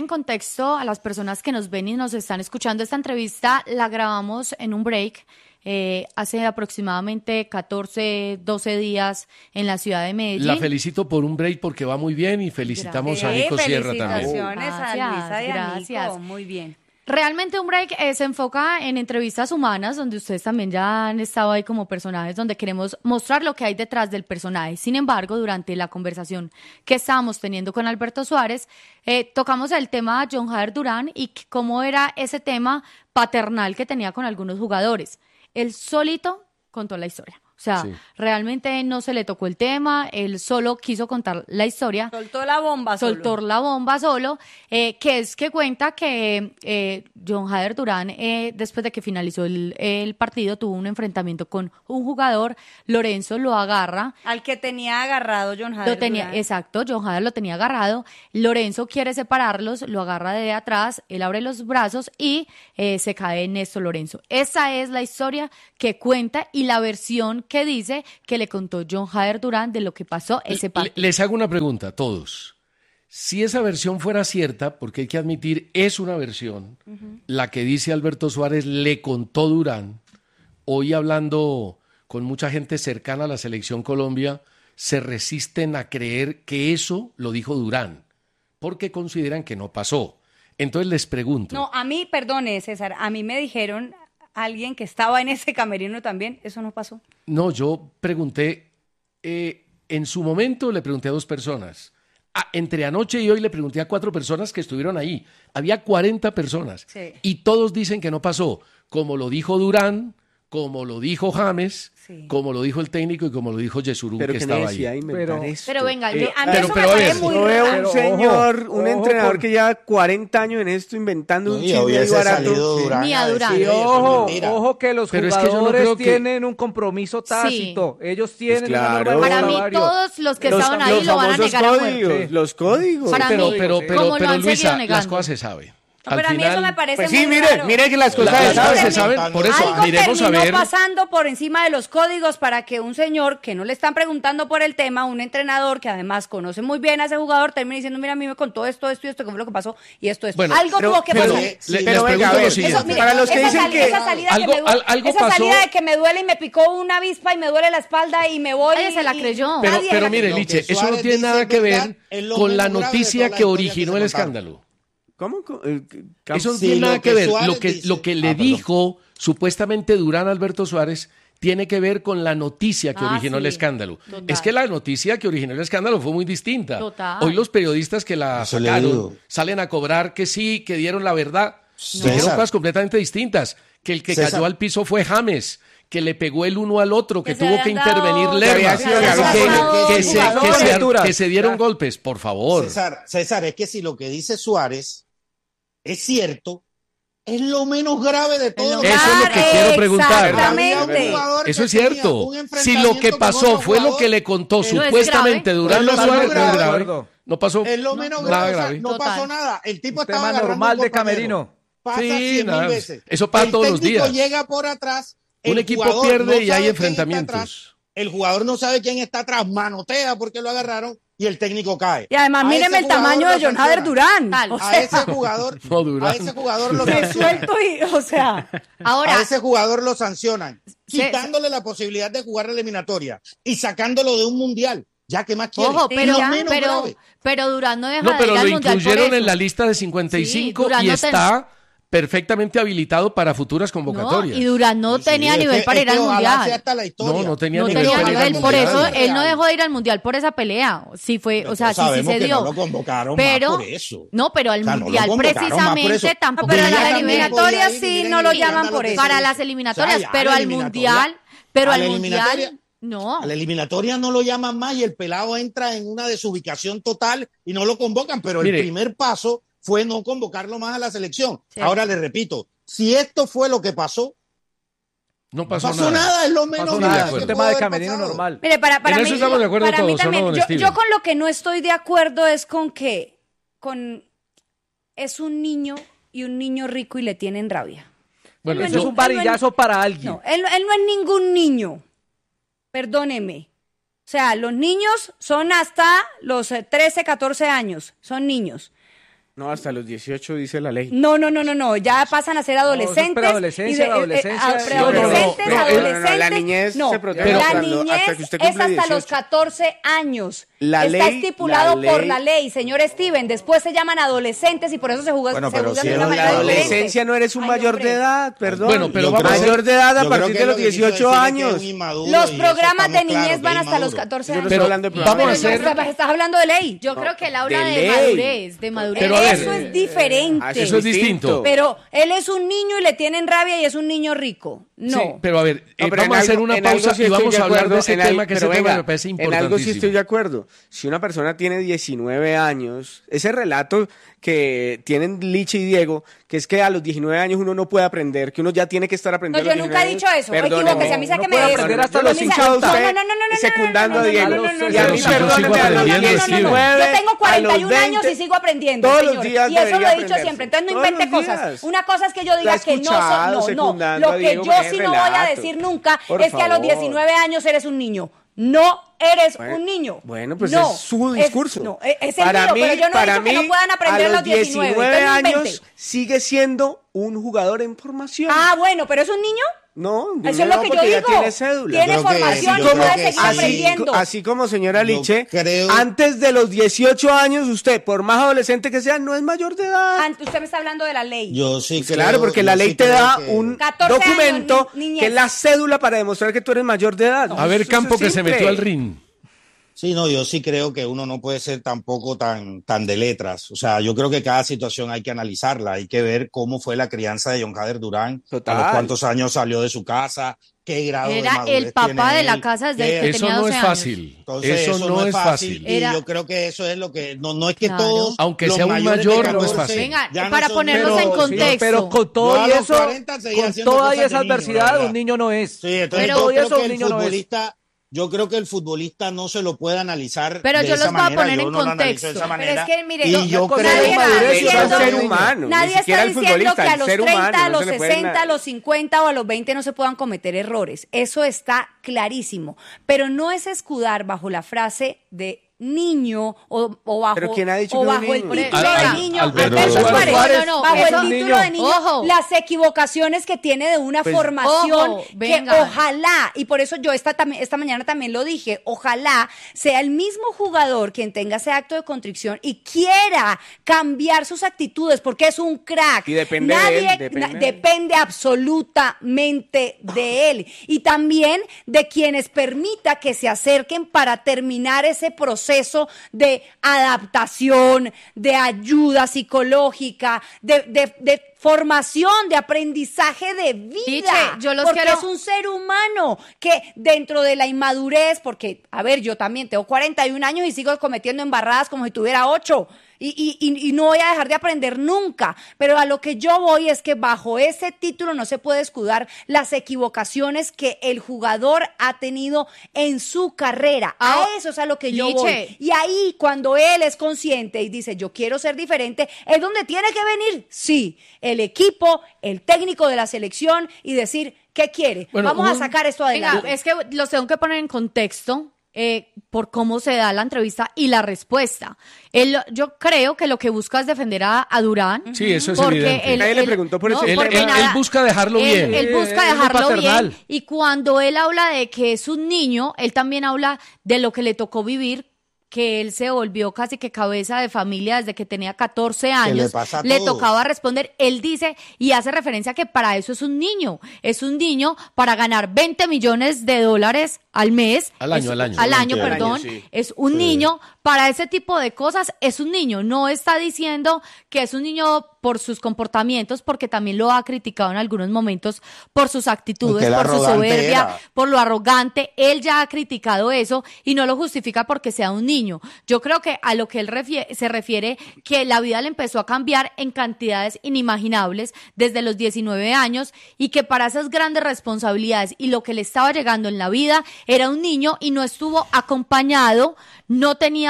en contexto a las personas que nos ven y nos están escuchando, esta entrevista la grabamos en un break eh, hace aproximadamente catorce, doce días en la ciudad de Medellín. La felicito por un break porque va muy bien y felicitamos Gracias. a Nico Sierra también. Felicitaciones a Luisa y a Gracias. Nico, muy bien. Realmente un break eh, se enfoca en entrevistas humanas, donde ustedes también ya han estado ahí como personajes, donde queremos mostrar lo que hay detrás del personaje. Sin embargo, durante la conversación que estábamos teniendo con Alberto Suárez, eh, tocamos el tema de John Jader Durán y c- cómo era ese tema paternal que tenía con algunos jugadores. Él solito contó la historia. O sea, Sí. realmente no se le tocó el tema, él solo quiso contar la historia. Soltó la bomba solo. Soltó la bomba solo, eh, que es que cuenta que eh, John Jader Durán, eh, después de que finalizó el, el partido, tuvo un enfrentamiento con un jugador, Lorenzo lo agarra. Al que tenía agarrado John Jader Lo tenía, Durán. exacto, John Jader lo tenía agarrado, Lorenzo quiere separarlos, lo agarra de atrás, él abre los brazos y eh, se cae Néstor Lorenzo. Esa es la historia que cuenta y la versión que dice que le contó John Jader Durán de lo que pasó ese partido. Les hago una pregunta a todos. Si esa versión fuera cierta, porque hay que admitir, es una versión, Ujú. la que dice Alberto Suárez le contó Durán, hoy hablando con mucha gente cercana a la Selección Colombia, se resisten a creer que eso lo dijo Durán, porque consideran que no pasó. Entonces les pregunto, No, a mí, perdone, César, a mí me dijeron alguien que estaba en ese camerino también, eso no pasó. no, yo pregunté, eh, en su momento le pregunté a dos personas. Ah, entre anoche y hoy le pregunté a cuatro personas que estuvieron ahí. Había cuarenta personas. Sí. Y todos dicen que no pasó. Como lo dijo Durán, como lo dijo James, Sí. como lo dijo el técnico y como lo dijo Yesurún, Pero que qué estaba necesidad ahí. de inventar Pero- esto. Pero venga, Eh, yo- a mí pero- eso pero me a parece ver, muy Yo veo raro. un señor, ojo, un ojo entrenador con- que lleva cuarenta años en esto inventando No, un y chisme hubiese barato. salido Durán Ni a a decir, Durán. Y "Oye, eso es ojo, mentira". ojo que los Pero es que yo no jugadores creo que- tienen un compromiso tácito. Ellos tienen Pues una claro. norma del Para mí salario. todos los que Los- estaban ahí los lo van a famosos negar a muerte. códigos, los códigos. Para pero, mí, pero, sí. pero, Como lo pero, han seguido Luisa, las negando. cosas se saben. No, Al pero a mí final, eso me parece Pues sí, muy mire, raro. mire que las cosas las se cosas saben. se saben, por eso Algo miremos a terminó ver. pasando por encima de los códigos para que un señor que no le están preguntando por el tema, un entrenador que además conoce muy bien a ese jugador, termine diciendo, mira, a mí me contó esto, esto y esto, que fue lo que pasó, y esto, esto. Bueno, Algo pero- tuvo que pero- pasar. le- Sí, les pero venga, pregunto a lo ver, siguiente. Eso, mire, Para los que esa dicen sali- que- esa salida, Algo- que, me, du- al- algo esa pasó- salida de que me duele y me picó una avispa y me duele la espalda y me voy. Nadie se la y- creyó. Pero, nadie pero la mire, creyó. Lo que Liche, eso no Suárez tiene dice nada es que verdad, ver es lo con la menos grave de noticia toda la que historia que originó se el contaron. escándalo. ¿Cómo? Co- eh, Cam- Eso no Sí, tiene lo nada que que ver. Suárez Lo que, dice- lo que le Ah, perdón. dijo supuestamente Durán a Alberto Suárez tiene que ver con la noticia que Ah, originó el sí. escándalo. Total. Es que la noticia que originó el escándalo fue muy distinta. Total. Hoy los periodistas que la Eso le sacaron digo. salen a cobrar que sí, que dieron la verdad. César. Dijeron cosas completamente distintas. Que el que César. cayó al piso fue James, que le pegó el uno al otro, que, Que se tuvo que habían dado- intervenir que Lerma, había sido- que había que, sido- que se, jugadores. que se- Conjeturas. que se dieron Ya. golpes, por favor. César, César, es que si lo que dice Suárez es cierto, es lo menos grave de todo. Eso es lo que quiero preguntar. Exactamente. Eso es cierto. Si lo que pasó fue lo que le contó Eso es supuestamente grave. Durán Es lo Suárez, menos no es grave. grave. No pasó Es lo menos nada grave, o sea, grave. no Total. pasó nada. El tipo Un estaba tema agarrando normal un de compañero. camerino. Pasa Sí, cien nada, mil veces. eso pasa El todos los técnico días. llega por atrás. Un el equipo jugador pierde no y hay sabe quién está enfrentamientos. atrás, el jugador no sabe quién está atrás, manotea porque lo agarraron y el técnico cae. Y además, A míreme ese el tamaño jugador de lo John Hader sancionan. Durán. O A sea, ese jugador, No, Durán. a ese jugador lo resuelto sancionan. y, o sea, Ahora, A ese jugador lo sancionan, Sí, quitándole la posibilidad de jugar la eliminatoria y sacándolo de un mundial. Ya que más quiere. ojo, Sí, pero, Lo menos pero, grave. pero Durán no deja No, de pero ir al lo Mundial por incluyeron eso. en la lista de cincuenta y Sí, cinco Durán y no ten- está perfectamente habilitado para futuras No, convocatorias. y Durán no Sí, sí, tenía es nivel que- para es ir al que ojalá Mundial. sea hasta la historia. No, no tenía No nivel tenía para ir al nivel, por Mundial. eso él no dejó de ir al Mundial por esa pelea. Sí fue, o sea, sí, sí Sabemos se que dio. no lo convocaron pero, más por eso. no, pero al O sea, no lo Mundial convocaron más por precisamente eso. tampoco pero a tenía las también nivel. eliminatorias podía ir, sí miren no el lo escándalo llaman por que eso. se Para hizo. las eliminatorias, O sea, ya pero la al eliminatoria- Mundial, pero a al la Mundial, eliminatoria- no. A la eliminatoria no lo llaman más y el pelado entra en una desubicación total y no lo convocan, pero Mire. el primer paso fue no convocarlo más a la selección. Sí. Ahora le repito, si esto fue lo que pasó, No no pasó, pasó nada, es lo menos Pasó grave nada, que es un pudo tema de haber camerino pasado. normal. Mire, para, para En mí, eso estamos de acuerdo para mí todos, ¿o también, no, don yo, Steven? yo con lo que no estoy de acuerdo es con que con es un niño y un niño rico y le tienen rabia. Bueno, Eso yo- es un varillazo para alguien. No, él, él no es ningún niño. Perdóneme. O sea, los niños son hasta los eh, trece, catorce años. Son niños. No, hasta los dieciocho dice la ley. No, no, no, no, no, ya pasan a ser adolescentes. No, preadolescencia, y de- adolescencia. eh, eh, No, preadolescentes, no, no, no, adolescentes. no, no, la niñez no, se protege la cuando- niñez hasta que usted es cumple hasta los dieciocho. catorce años. La Está ley- estipulado la por ley- la ley, señor Steven. Después se llaman adolescentes y por eso se juzgan Bueno, se pero juzgan si de es una la manera La diferente. adolescencia no eres un Ay, mayor hombre. de edad, perdón. Bueno, pero Yo vamos a creo- mayor de edad a yo creo partir que de lo los que quiso dieciocho decir es que años. es un inmaduro Los y eso programas de estamos niñez claros, van que es hasta los inmaduro. catorce Yo no años. estoy hablando de vamos programas a de hacer- Estás, estás hablando de ley. Yo creo que él habla de de, ley. madurez, de madurez. Pero a ver, Eso es diferente. Ah, Eso es distinto. Pero él es un niño y le tienen rabia y es un niño rico. No. Sí, pero a ver, No, eh, pero vamos en a hacer algo- una en algo pausa sí y estoy vamos de a hablar acuerdo, de ese en al- tema que ese pero tema venga, me parece En algo sí importantísimo. estoy de acuerdo. Si una persona tiene diecinueve años, ese relato que tienen Liche y Diego, que es que a los diecinueve años uno no puede aprender, que uno ya tiene que estar No, aprendiendo. yo nunca he dicho eso. Equivóquese, a mí sáqueme puede de eso. aprender hasta Yo los me sa- cincuenta. No, no, no, no, no, no, secundando no, no, a Diego. no, no, no, no, Y a no, mí, no, perdóneme, sigo a los aprendiendo, diecinueve, Yo tengo a los cuarenta y un años veinte, y sigo aprendiendo, todos los señor. días Y eso lo he debería dicho aprenderse. siempre. Entonces no Todos invente los cosas. días. Una cosa es que yo diga La he que no escuchado soy. No, no. secundando Lo a que Diego yo con ese sí no voy a relato. decir nunca Por es que a los favor. diecinueve años eres un niño. No eres Bueno, un niño. Bueno, pues No, es su discurso. no, es es el para mío, mí, pero yo no he para dicho que mí, no puedan aprender a a los los diecinueve. diecinueve Entonces no invente. años sigue siendo un jugador en formación. Ah, bueno, pero es un niño. No, Eso es no, lo que yo porque ya digo. tiene cédula. Tiene Yo creo que- formación yo y creo puede que seguir sí. aprendiendo. Así como señora Yo Liche, creo- antes de los dieciocho años, usted, por más adolescente que sea, no es mayor de edad. Ah, usted me está hablando de la ley. Yo sí creo, Claro, porque yo la sí ley te creo da que- un catorce años, documento ni- niñez. que es la cédula para demostrar que tú eres mayor de edad. A ver, Eso Campo, es que se simple. metió al ring. Sí, no, yo sí creo que uno no puede ser tampoco tan, tan de letras. O sea, yo creo que cada situación hay que analizarla, hay que ver cómo fue la crianza de John Hader Durán, Total. a los cuántos años salió de su casa, qué grado de Era madurez el papá tiene de la él, casa desde qué- que Eso tenía no doce es años. fácil. Entonces, Eso no es fácil. Y Era- yo creo que eso es lo que, no, no es que Claro. todos, Aunque los sea un mayores de mayor, no es catorce fácil. Venga, ya no para son- ponerlos pero- en contexto. Pero con todo Yo a y los eso, cuarenta seguía con haciendo toda cosas y de esa niño, adversidad, ¿verdad? un niño no es. Sí, entonces Pero- yo creo eso que un el niño no es. futbolista, yo creo que el futbolista no se lo puede analizar Pero de yo esa los voy a manera, poner yo en no lo analizo de contexto. esa Pero manera. es que, mire, y no- yo no- creo nadie que está madurez es diciendo- al ser humano, Nadie ni siquiera está al diciendo futbolista, que a al los ser treinta, humano, a no los se le puede sesenta, na- a los cincuenta o a los veinte no se puedan cometer errores. Eso está clarísimo. Pero no es escudar bajo la frase de niño o, o bajo, Pero ¿quién ha dicho o que es bajo un el niño? título Al- de al- niño. Alberto Alberto Suárez. Suárez, No, no, bajo eso- el título niño. de niño, Ojo. las equivocaciones que tiene de una Pues, formación ojo, que venga. ojalá, y por eso yo esta, tam- esta mañana también lo dije, ojalá sea el mismo jugador quien tenga ese acto de contrición y quiera cambiar sus actitudes porque es un crack. Y depende de Nadie, él, depende na- de él. depende absolutamente de él y también de quienes permita que se acerquen para terminar ese proceso de adaptación, de ayuda psicológica, de, de- de formación, de aprendizaje de vida. Liche, yo los porque quiero- es un ser humano que dentro de la inmadurez, porque, a ver, yo también tengo cuarenta y un años y sigo cometiendo embarradas como si tuviera ocho. Y, y, y, y no voy a dejar de aprender nunca. Pero a lo que yo voy es que bajo ese título no se puede escudar las equivocaciones que el jugador ha tenido en su carrera. Ah, a eso es a lo que yo Liche. voy. Y ahí, cuando él es consciente y dice, yo quiero ser diferente, es donde tiene que venir, sí, el equipo, el técnico de la selección y decir, ¿qué quiere? Bueno, Vamos a un- sacar esto Venga, adelante. es que los tengo que poner en contexto eh, por cómo se da la entrevista y la respuesta. Él, yo creo que lo que busca es defender a, a Durán. Sí, eso es porque evidente. él- Nadie le él- preguntó por ese Él, porque él- nada- él busca dejarlo él- bien. Él busca Eh, es muy dejarlo paternal. bien. Y cuando él habla de que es un niño, él también habla de lo que le tocó vivir, que él se volvió casi que cabeza de familia desde que tenía catorce años. pasa a Le todos. tocaba responder. Él dice y hace referencia a que para eso es un niño. Es un niño para ganar veinte millones de dólares al mes. Al año, Es- al año. Al año, Al año, perdón. sí. Es un niño. Para ese tipo de cosas es un niño. No está diciendo que es un niño por sus comportamientos, porque también lo ha criticado en algunos momentos por sus actitudes, Porque el por su arrogante soberbia, era. por lo arrogante. Él ya ha criticado eso y no lo justifica porque sea un niño. Yo creo que a lo que él refie- se refiere, que la vida le empezó a cambiar en cantidades inimaginables desde los diecinueve años y que para esas grandes responsabilidades y lo que le estaba llegando en la vida era un niño y no estuvo acompañado, no tenía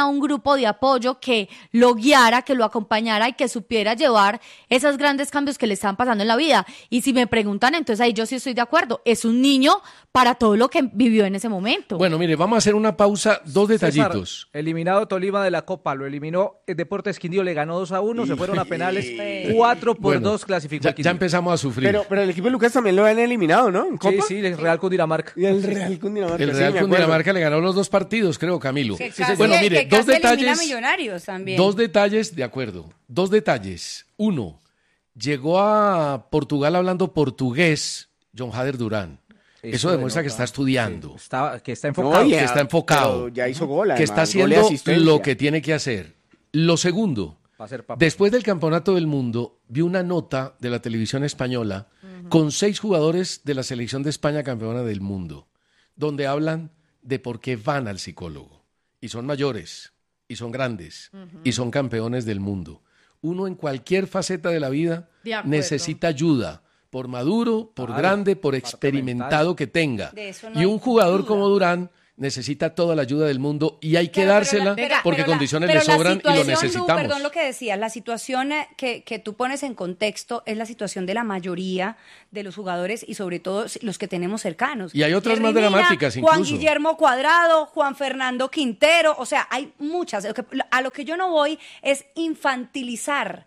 tenía un grupo de apoyo que lo guiara, que lo acompañara y que supiera llevar esos grandes cambios que le estaban pasando en la vida. Y si me preguntan, entonces ahí yo sí estoy de acuerdo. Es un niño para todo lo que vivió en ese momento. Bueno, mire, vamos a hacer una pausa, dos detallitos. César, eliminado Tolima de la Copa, lo eliminó el Deportes Quindío, le ganó dos a uno, se fueron a penales, cuatro por Bueno, dos clasificó ya, el Quindío. ya empezamos a sufrir. Pero, pero el equipo de Lucas también lo han eliminado, ¿no? ¿En Copa? Sí, sí, el Real Cundinamarca. Y el Real Cundinamarca. El sí, Real me Cundinamarca le ganó los dos partidos, creo, Camilo. Que Sí, casi, bueno, mire, que dos casi elimina detalles. Millonarios también. Dos detalles, de acuerdo. Dos detalles. Uno, llegó a Portugal hablando portugués John Hader Durán. Eso, Eso demuestra denota. que está estudiando. Sí, está, que está enfocado. No, que ya, está enfocado. pero ya hizo gol, que además, está gol y haciendo asistencia. lo que tiene que hacer. Lo segundo, Va a ser papá. después del Campeonato del Mundo, vi una nota de la televisión española con seis jugadores de la selección de España campeona del mundo, donde hablan de por qué van al psicólogo. Y son mayores, y son grandes, y son campeones del mundo. Uno en cualquier faceta de la vida De acuerdo. necesita ayuda, por maduro, por Claro, grande, por parte experimentado que tenga. De eso no Y hay un jugador duda. como Durán necesita toda la ayuda del mundo y hay que Claro, pero dársela la- pero- porque pero la- condiciones pero le la sobran y lo situación, Lu, necesitamos. perdón lo que decía, la situación eh, que, que tú pones en contexto es la situación de la mayoría de los jugadores y sobre todo los que tenemos cercanos. Y hay otras Jerry más Mina, dramáticas Juan incluso. Guillermo Cuadrado, Juan Fernando Quintero, o sea, hay muchas. Lo que- A lo que yo no voy es infantilizar.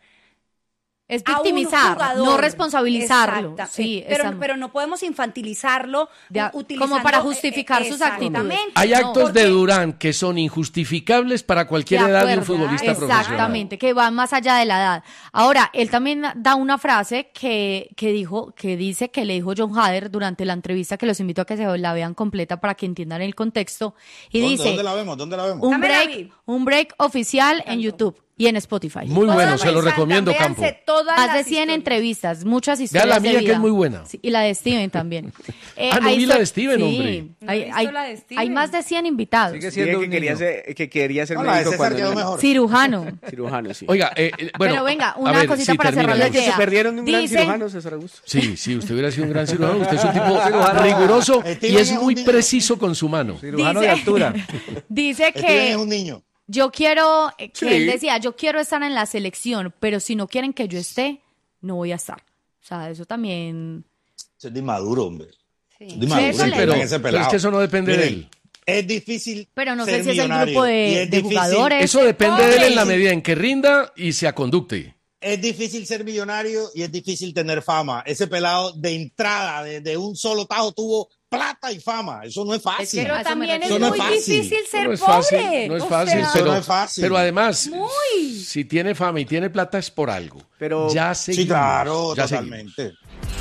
Es a un victimizar, jugador. no responsabilizarlo. Exacta. Sí, pero, esa- pero no podemos infantilizarlo De a- u- utilizando, como para eh, justificar eh, sus actitudes. exactamente. Hay No, actos porque- de Durán que son injustificables para cualquier De edad de un acuerdo, futbolista profesional. exactamente, que van más allá de la edad. Ahora, él también da una frase que, que dijo, que dice que le dijo John Hader durante la entrevista, que los invito a que se la vean completa para que entiendan el contexto. Y ¿Dónde, dice, ¿Dónde la vemos? ¿Dónde la vemos? un Dame la break, vi. un break oficial en YouTube y en Spotify. Muy bueno, se lo Véanse recomiendo, Campo. todas Más de las cien historias. entrevistas, muchas Vea historias la de mía, que vida. es muy buena. Sí, y la de Steven también. Eh, Ah, no hay vi la so- de Steven, sí, hombre. No he Hay, visto hay- la de Steven. hay más de cien invitados. Sigue Dije siendo que un quería, niño. ser, que quería ser No, la de médico César cuando quedó era mejor. Cirujano. cirujano, sí. Oiga, eh, eh, bueno, Pero venga, a una ver, cosita sí, para cerrar termina. la Que se idea. perdieron de un gran Dice- cirujano, César Augusto. Sí, sí, usted hubiera sido un gran cirujano. Usted es un tipo riguroso y Steven es es un muy niño. preciso con su mano. Cirujano Dice- de altura. Dice Steven es que un niño. yo quiero, eh, que Sí. él decía, yo quiero estar en la selección, pero si no quieren que yo esté, no voy a estar. O sea, eso también... Eso es de inmaduro, hombre. Sí. Es de inmaduro, Eso sí, le- pero, en ese pero pelado. es que eso no depende de Miren, él. Es difícil Pero no sé ser si es el millonario, grupo de- y es de difícil- jugadores. Eso depende de él en la Pobre. medida en que rinda y se aconducte. Es difícil ser millonario y es difícil tener fama. Ese pelado de entrada, de, de un solo tajo, tuvo plata y fama. Eso no es fácil. Pero A eso me también es refiero. Eso no muy es fácil. difícil ser No es pobre. fácil, no es O fácil, sea, pero, no es fácil. pero además, Muy. si tiene fama y tiene plata es por algo. Pero- ya seguimos, Sí, claro, ya seguimos. totalmente.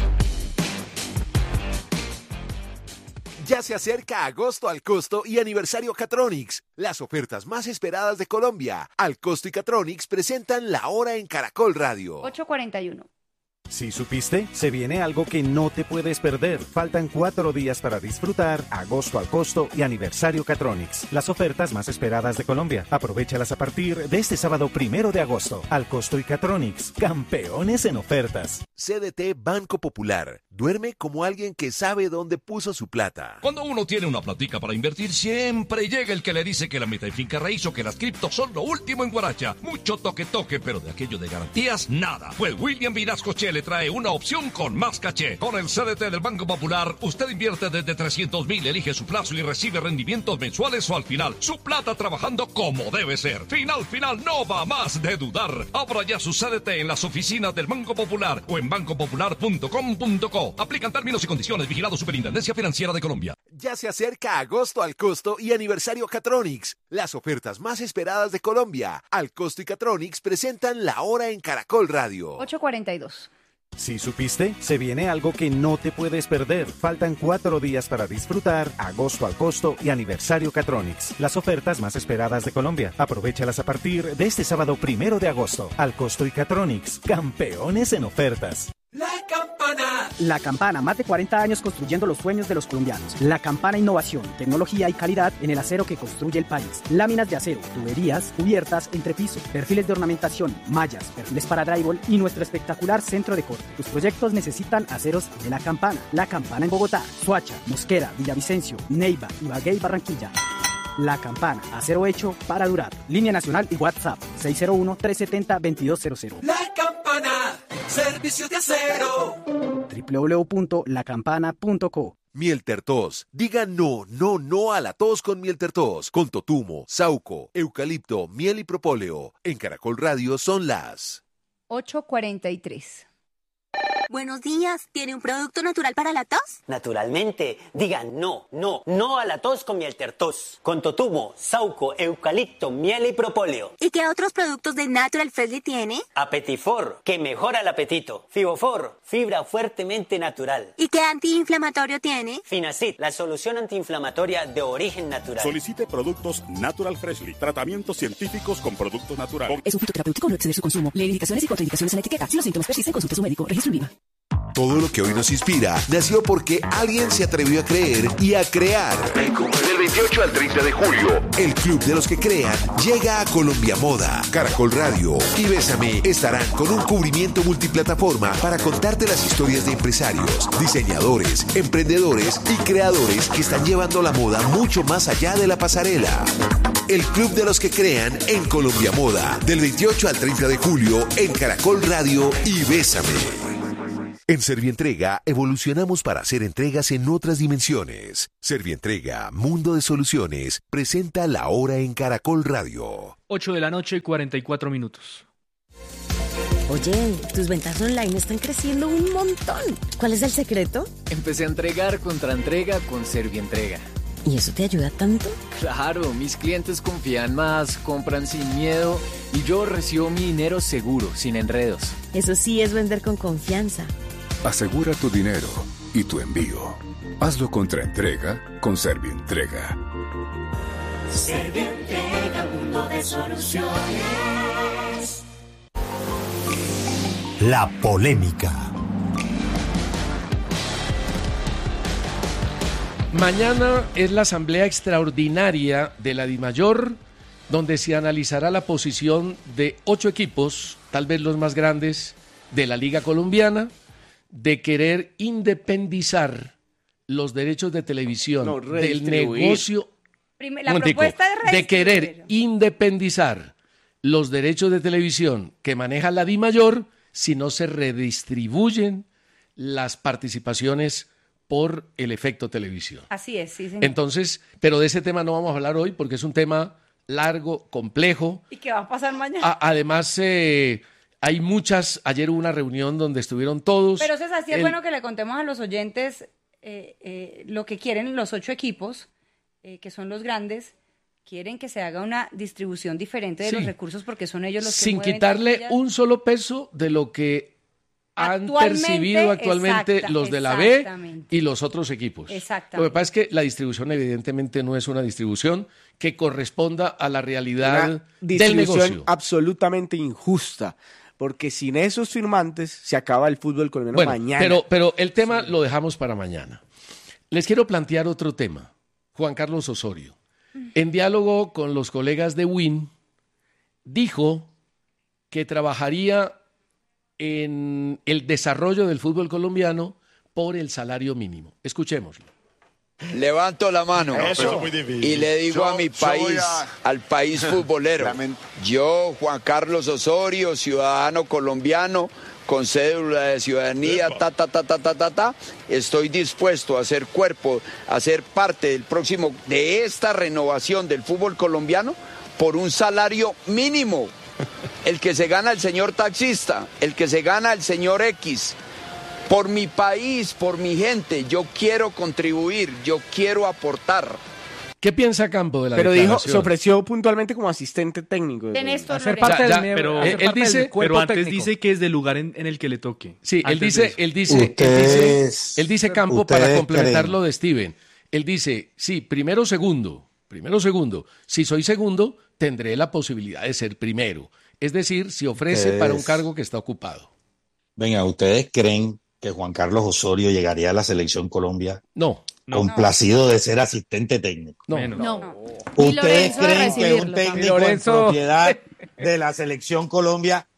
Ya se acerca agosto al costo y aniversario Catronics, las ofertas más esperadas de Colombia. Al costo y Catronics presentan La Hora en Caracol Radio. ocho cuarenta y uno. ¿Sí supiste? Se viene algo que no te puedes perder. Faltan cuatro días para disfrutar agosto al costo y aniversario Catronics, las ofertas más esperadas de Colombia. Aprovéchalas a partir de este sábado primero de agosto. Al costo y Catronics, campeones en ofertas. C D T Banco Popular. Duerme como alguien que sabe dónde puso su plata. Cuando uno tiene una platica para invertir, siempre llega el que le dice que la meta y finca raíz o que las criptos son lo último en Guaracha. Mucho toque toque, pero de aquello de garantías, nada. Pues William Vinascoche le trae una opción con más caché. Con el C D T del Banco Popular, usted invierte desde trescientos mil, elige su plazo y recibe rendimientos mensuales o al final. Su plata trabajando como debe ser. Final, final, no va más de dudar. Abra ya su C D T en las oficinas del Banco Popular o en banco popular punto com punto co. Aplican términos y condiciones. Vigilado Superintendencia Financiera de Colombia. Ya se acerca agosto al costo y aniversario Catronics, las ofertas más esperadas de Colombia. Al costo y Catronics presentan La Hora en Caracol Radio. ocho cuarenta y dos. ¿Sí supiste? Se viene algo que no te puedes perder. Faltan cuatro días para disfrutar agosto al costo y aniversario Catronics, las ofertas más esperadas de Colombia. Aprovéchalas a partir de este sábado primero de agosto. Al costo y Catronics, campeones en ofertas. La Campana. La Campana, más de cuarenta años construyendo los sueños de los colombianos. La Campana, innovación, tecnología y calidad en el acero que construye el país. Láminas de acero, tuberías, cubiertas, entrepiso, perfiles de ornamentación, mallas, perfiles para drywall y nuestro espectacular centro de corte. Tus proyectos necesitan aceros de La Campana. La Campana en Bogotá, Soacha, Mosquera, Villavicencio, Neiva, Ibagué y Barranquilla. La Campana, acero hecho para durar. Línea nacional y WhatsApp seis cero uno, tres siete cero, dos dos cero cero. La Campana, servicio de acero. doble u doble u doble u punto la campana punto co. Miel Tertos. Diga no, no, no a la tos con Miel Tertos. Con totumo, sauco, eucalipto, miel y propóleo. En Caracol Radio son las ocho cuarenta y tres. Buenos días, ¿tiene un producto natural para la tos? Naturalmente, digan no, no, no a la tos con Miel Tertos. Con totumo, sauco, eucalipto, miel y propóleo. ¿Y qué otros productos de Natural Freshly tiene? Apetifor, que mejora el apetito. Fibofor, fibra fuertemente natural. ¿Y qué antiinflamatorio tiene? Finacid, la solución antiinflamatoria de origen natural. Solicite productos Natural Freshly, tratamientos científicos con productos naturales. Es un fitoterapéutico, no exceder su consumo. Lee indicaciones y contraindicaciones en la etiqueta. Si los síntomas persisten, consulte a su médico. Registro INVIMA. Todo lo que hoy nos inspira nació porque alguien se atrevió a creer y a crear. Del veintiocho al treinta de julio, el Club de los que crean llega a Colombia Moda. Caracol Radio y Bésame estarán con un cubrimiento multiplataforma para contarte las historias de empresarios, diseñadores, emprendedores y creadores que están llevando la moda mucho más allá de la pasarela. El Club de los que crean en Colombia Moda, del veintiocho al treinta de julio en Caracol Radio y Bésame. En Servientrega evolucionamos para hacer entregas en otras dimensiones. Servientrega, Mundo de Soluciones, presenta La Hora en Caracol Radio. ocho de la noche, cuarenta y cuatro minutos. Oye, tus ventas online están creciendo un montón. ¿Cuál es el secreto? Empecé a entregar contra entrega con Servientrega. ¿Y eso te ayuda tanto? Claro, mis clientes confían más, compran sin miedo y yo recibo mi dinero seguro, sin enredos. Eso sí es vender con confianza. Asegura tu dinero y tu envío. Hazlo contra entrega con Servientrega. Servientrega, mundo de soluciones. La polémica. Mañana es la asamblea extraordinaria de la DIMAYOR, donde se analizará la posición de ocho equipos, tal vez los más grandes, de la Liga Colombiana, de querer independizar los derechos de televisión No, del negocio. Prime- la Momentico, propuesta es de querer independizar los derechos de televisión que maneja la DIMAYOR si no se redistribuyen las participaciones por el efecto televisión. Así es, sí, señor. Entonces, pero de ese tema no vamos a hablar hoy porque es un tema largo, complejo. ¿Y qué va a pasar mañana? A- además, eh, hay muchas, ayer hubo una reunión donde estuvieron todos. Pero César, sí es El- bueno que le contemos a los oyentes eh, eh, lo que quieren los ocho equipos, eh, que son los grandes, quieren que se haga una distribución diferente de Sí. los recursos porque son ellos los que sin mueven quitarle taquillas. un solo peso de lo que han Actualmente, percibido actualmente exacta, los de la B exactamente. y los otros equipos. Exactamente. Lo que pasa es que la distribución evidentemente no es una distribución que corresponda a la realidad Una del distribución negocio. absolutamente injusta, porque sin esos firmantes se acaba el fútbol colombiano Bueno, mañana. pero, pero el tema lo dejamos para mañana. Les quiero plantear otro tema. Juan Carlos Osorio, en diálogo con los colegas de Win, dijo que trabajaría en el desarrollo del fútbol colombiano por el salario mínimo. Escuchémoslo. Levanto la mano Eso es muy difícil. y le digo Yo- a mi yo país, voy a- al país futbolero, yo, Juan Carlos Osorio, ciudadano colombiano, con cédula de ciudadanía, ta, ta, ta, ta, ta, ta, ta, estoy dispuesto a ser cuerpo, a ser parte del próximo, de esta renovación del fútbol colombiano por un salario mínimo. El que se gana el señor taxista, el que se gana el señor X. Por mi país, por mi gente, yo quiero contribuir, yo quiero aportar. ¿Qué piensa Campo de la Pero dijo, declaración? se ofreció puntualmente como asistente técnico. De Néstor Hacer Lorenzo. parte Ya, del ya, pero, él- él dice- Pero antes dice que es del lugar en, en el que le toque. Sí, él Antes de dice, eso. él dice, él dice, él dice Campo para complementar lo de Steven. Él dice, sí, primero segundo, primero segundo. Si soy segundo, tendré la posibilidad de ser primero. Es decir, si ofrece Ustedes- para un cargo que está ocupado. Venga, ¿ustedes creen que Juan Carlos Osorio llegaría a la Selección Colombia? No. Complacido de ser asistente técnico. No. No. ¿Ustedes Lorenzo de creen que recibirlo un también. técnico en Lorenzo. propiedad de la Selección Colombia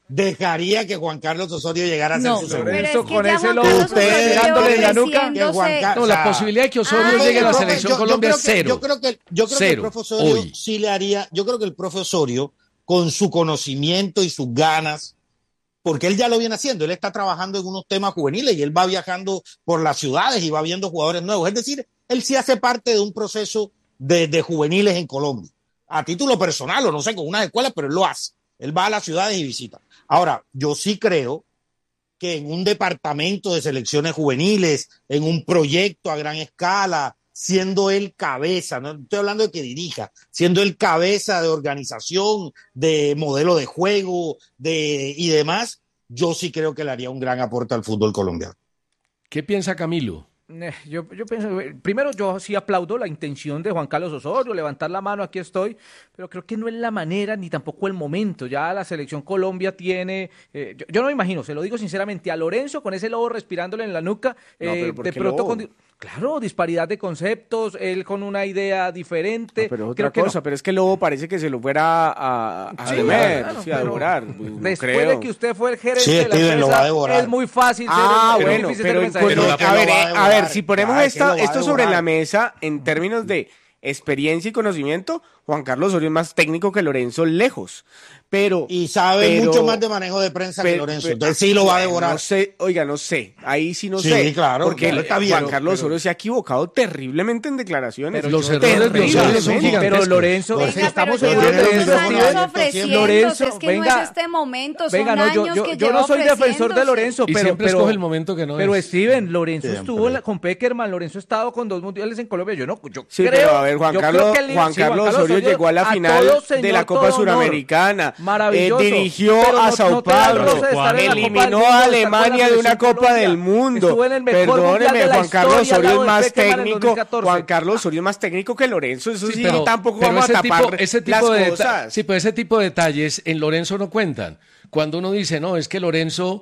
dejaría que Juan Carlos Osorio llegara a ser No, su segundo. Lorenzo, es que con ya ese Juan lobo Carlos usted Osorio tirándole en la nuca. Que Juan ofreciéndose- Ca- No, o la sea, posibilidad de que Osorio Ay, llegue a la yo- selección yo- yo Colombia creo es que- cero. Yo creo que, yo creo que Cero, el profe Osorio hoy. sí le haría, yo creo que el profe Osorio, con su conocimiento y sus ganas, porque él ya lo viene haciendo, él está trabajando en unos temas juveniles y él va viajando por las ciudades y va viendo jugadores nuevos. Es decir, él sí hace parte de un proceso de, de juveniles en Colombia. A título personal o no sé, con unas escuelas, pero él lo hace. Él va a las ciudades y visita. Ahora, yo sí creo que en un departamento de selecciones juveniles, en un proyecto a gran escala, siendo él cabeza, no estoy hablando de que dirija, siendo él cabeza de organización, de modelo de juego de, y demás, yo sí creo que le haría un gran aporte al fútbol colombiano. ¿Qué piensa Camilo? Eh, Yo, yo pienso, eh, primero yo sí aplaudo la intención de Juan Carlos Osorio, levantar la mano, aquí estoy, pero creo que no es la manera ni tampoco el momento. Ya la selección Colombia tiene, eh, yo, yo no me imagino, se lo digo sinceramente, a Lorenzo con ese lobo respirándole en la nuca, No, eh, pero ¿por de qué pronto lobo? con, di- claro, disparidad de conceptos, él con una idea diferente. No, pero es creo otra que no. cosa, pero es que el lobo parece que se lo fuera a, a Sí, comer, claro, sí, a pero devorar. No Después creo. de que usted fue el gerente Sí, de la Steven, lo va a empresa, devorar. es muy fácil Ah, ser, es bueno, difícil pero, ser en mensajero. cuanto- que a lo ver, va a eh, a devorar. ver, si ponemos Claro, que esta, lo va a esto sobre devorar. la mesa en términos de experiencia y conocimiento, Juan Carlos Osorio es más técnico que Lorenzo lejos, pero Y sabe pero- mucho más de manejo de prensa que Pe- Lorenzo, pe- entonces sí lo va a bueno, devorar. No sé, oiga, no sé, ahí sí no Sí, sé. claro, porque claro, está bien, Juan pero- Carlos pero- Osorio se ha equivocado terriblemente en declaraciones. Pero los Yo- errores de terriblemente. Osorio son gigantescos. Pero Lorenzo, Venga, si pero estamos ya seguros tiene de los eso, micrófonos Steven, abiertos ofreciendo, Lorenzo, es que no venga, es este momento, son venga, no, yo, años yo, que yo lleva no soy defensor de ofreciéndose. Lorenzo, Y pero, siempre pero, escoge el momento que no pero es. Steven, Lorenzo Siempre. estuvo en la- con Peckerman, Lorenzo ha estado con dos mundiales en Colombia, yo no, yo Sí, creo, pero a ver, Juan yo Carlos, creo que el- Juan sí, Carlos Osorio llegó a la final todo, de señor, la Copa todo honor. Suramericana, Maravilloso. eh, dirigió Pero a no- Sao no te da el Paulo, roce de estar en la Copa del eliminó Mundo, a de estar con la Alemania de una selección Copa Colombia. del Mundo. Estuvo en el mejor mundial Perdóneme, de la Juan Carlos historia, al Osorio es lado de más Peckerman en técnico, dos mil catorce. Juan Carlos Osorio es más técnico que Lorenzo, eso sí, pero- tampoco pero vamos a ese tapar tipo, ese tipo las de deta- cosas. Sí, pero ese tipo de detalles en Lorenzo no cuentan. Cuando uno dice, no, es que Lorenzo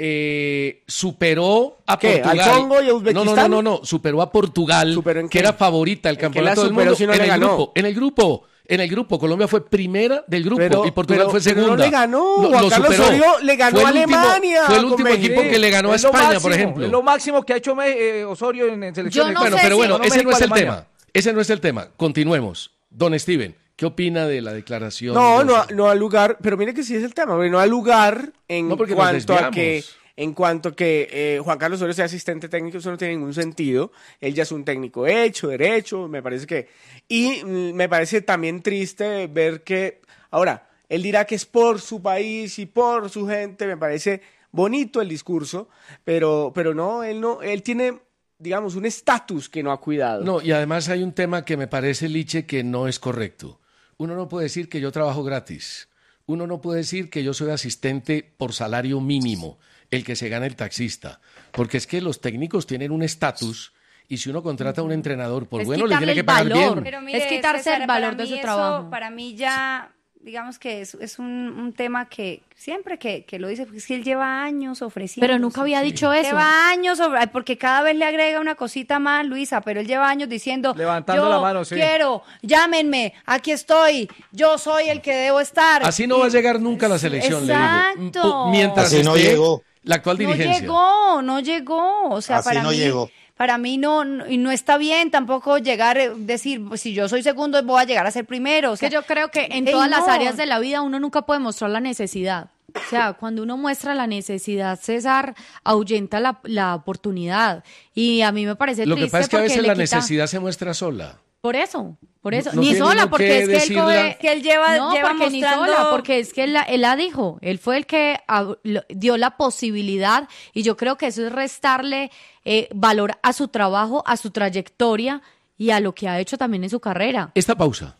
eh, superó a ¿Qué? Portugal. ¿Al Congo y a No, Uzbekistán? no, no, no, no, superó a Portugal, ¿Superó en que qué? era favorita del ¿En qué campeonato la del superó mundo. si no en le el ganó? grupo, en el grupo. En el grupo, Colombia fue primera del grupo Pero- y Portugal pero- fue pero segunda. no le ganó, Lo- Juan lo Carlos superó. Osorio le ganó Fue a el último- Alemania Fue el con último México. equipo que le ganó a Es lo España, por máximo, ejemplo. Es lo máximo que ha hecho eh, Osorio en, en selecciones. Yo no bueno, sé pero si- bueno, no ese no es el México-Alemania. tema. Ese no es el tema. Continuemos. Don Steven, ¿qué opina de la declaración? No, de no, Osorio? no al lugar, pero mire que sí es el tema, porque no al lugar en No, porque nos cuanto a desviamos. que en cuanto que eh, Juan Carlos Osorio sea asistente técnico, eso no tiene ningún sentido. Él ya es un técnico hecho, derecho, me parece que y mm, me parece también triste ver que ahora él dirá que es por su país y por su gente, me parece bonito el discurso, pero pero no, él no, él tiene digamos un estatus que no ha cuidado. No, y además hay un tema que me parece, Liche, que no es correcto. Uno no puede decir que yo trabajo gratis. Uno no puede decir que yo soy asistente por salario mínimo, el que se gana el taxista. Porque es que los técnicos tienen un estatus y si uno contrata a un entrenador, por Es bueno, le quitarle tiene que el pagar valor. bien. Pero mire, Es quitarse César, el valor para de su mí trabajo. eso, para mí ya, digamos que es, es un, un tema que siempre que, que lo dice, porque es que él lleva años ofreciendo. Pero nunca había dicho eso. Lleva años, ofre- ay, porque cada vez le agrega una cosita más, Luisa, pero él lleva años diciendo, Levantando yo la mano, sí. quiero, llámenme, aquí estoy, yo soy el que debo estar. Así no va a llegar nunca a la selección, le Exacto. digo. Mientras Así no esté llegó. la actual No dirigencia. llegó, no llegó, o sea, Así para no mí, llegó. para mí no, no- y no está bien tampoco llegar, eh, decir, pues, si yo soy segundo voy a llegar a ser primero, o Es que sea, yo creo que en ey, todas las no. áreas de la vida uno nunca puede mostrar la necesidad. O sea, cuando uno muestra la necesidad, César, ahuyenta la, la oportunidad. Y a mí me parece Lo que triste pasa es que a porque veces le la quita- necesidad se muestra sola. Por eso, por eso. No ni tiene sola, uno porque que es que él decirla. coge- que él lleva, no, lleva porque ni mostrando... sola, porque es que él la, él la dijo, él fue el que hab- lo- dio la posibilidad y yo creo que eso es restarle eh, valor a su trabajo, a su trayectoria y a lo que ha hecho también en su carrera. Esta pausa.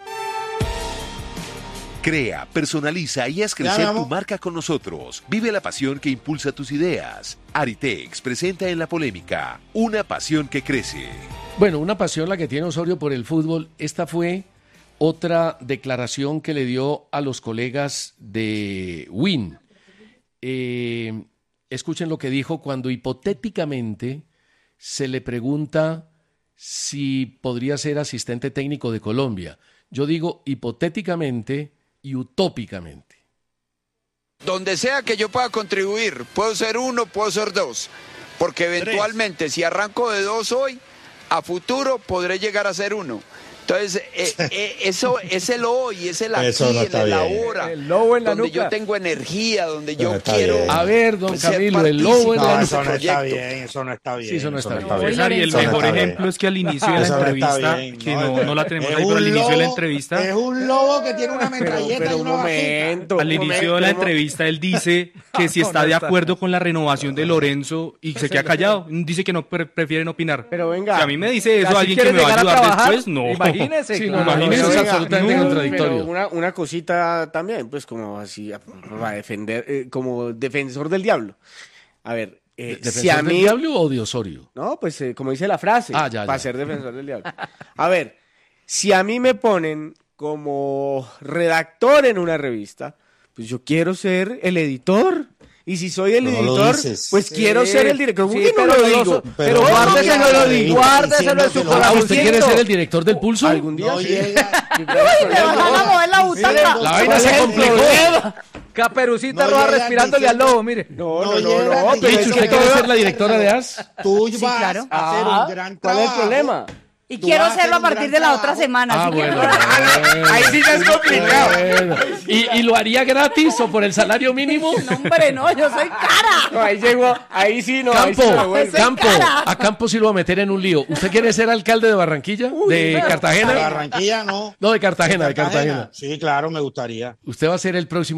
Crea, personaliza y haz Ya, crecer mi tu amor. marca con nosotros. Vive la pasión que impulsa tus ideas. Aritex presenta en la polémica una pasión que crece. Bueno, una pasión la que tiene Osorio por el fútbol. Esta fue otra declaración que le dio a los colegas de Win. Eh, escuchen lo que dijo cuando hipotéticamente se le pregunta si podría ser asistente técnico de Colombia. Yo digo hipotéticamente y utópicamente. Donde sea que yo pueda contribuir, puedo ser uno, puedo ser dos, porque eventualmente Tres. si arranco de dos hoy, a futuro podré llegar a ser uno. Entonces, eh, eh, eso es el hoy, es el aquí, no el el ahora, el lobo en la donde nuca. yo tengo energía, donde yo está quiero... bien. A ver, don ser Camilo, el lobo en No, la eso nuca. no está bien, eso no está bien. Sí, eso no está eso bien. no está César, y el Eso no mejor está bien. ejemplo es que al inicio de la Eso no está entrevista, bien, que no, no, no la tenemos es ahí, pero al un inicio de la lobo- entrevista... Es un lobo que tiene una Pero, metralleta pero y un una momento. Al un inicio momento, de la no- entrevista él dice que si No, está no de está. acuerdo con la renovación de Lorenzo y se queda callado. Dice que no pre- prefieren opinar. Pero venga. Si a mí me dice eso Así alguien que quieres me va a llegar a ayudar trabajar, después, no. imagínese, Sí, no, claro. imagínese, Pero es venga, absolutamente no, contradictorio. pero una, una cosita también, pues como así, para defender, eh, como defensor del diablo. A ver, eh, ¿Defensor si a del mí... diablo o de Osorio? No, pues eh, como dice la frase, Ah, ya, para ya. ser defensor del diablo. A ver, si a mí me ponen como redactor en una revista, pues yo quiero ser el editor. Y si soy el Pero no lo editor, dices. pues Sí, quiero ser el director. ¿Cómo sí, que no pero lo no digo? lo- Pero pero no guárdeselo, llega lo digo, guárdeselo en su diciendo que lo- Ah, ¿usted quiere corazoncito. ser el director del Pulso? Algún día No sí. llega. Le van a mover la butaca. La vaina se complicó. Caperucita No Roja llega respirándole al diciendo- lobo, mire. No, No no, no, llega no. diciendo- pero Licho, es ¿usted que quiere todo- ser la directora de A S? Tú Sí, vas claro. a hacer Ah, un gran ¿cuál es el trabajo. problema? Y Tú quiero vas a hacer hacerlo a un partir gran de la otra trabajo. semana. Ah, así que- bueno. Ahí sí ya es complicado. Bueno. ¿Y, ¿Y lo haría gratis o por el salario mínimo? No, hombre, no, yo soy cara. No, ahí llegó, ahí sí no, ahí sí Campo, me vuelve. Campo, cara. a Campo sí lo va a meter en un lío. ¿Usted quiere ser alcalde de Barranquilla? ¿De De Cartagena? Barranquilla no. No, de Cartagena, de Cartagena. Sí, claro, me gustaría. Usted va a ser el próximo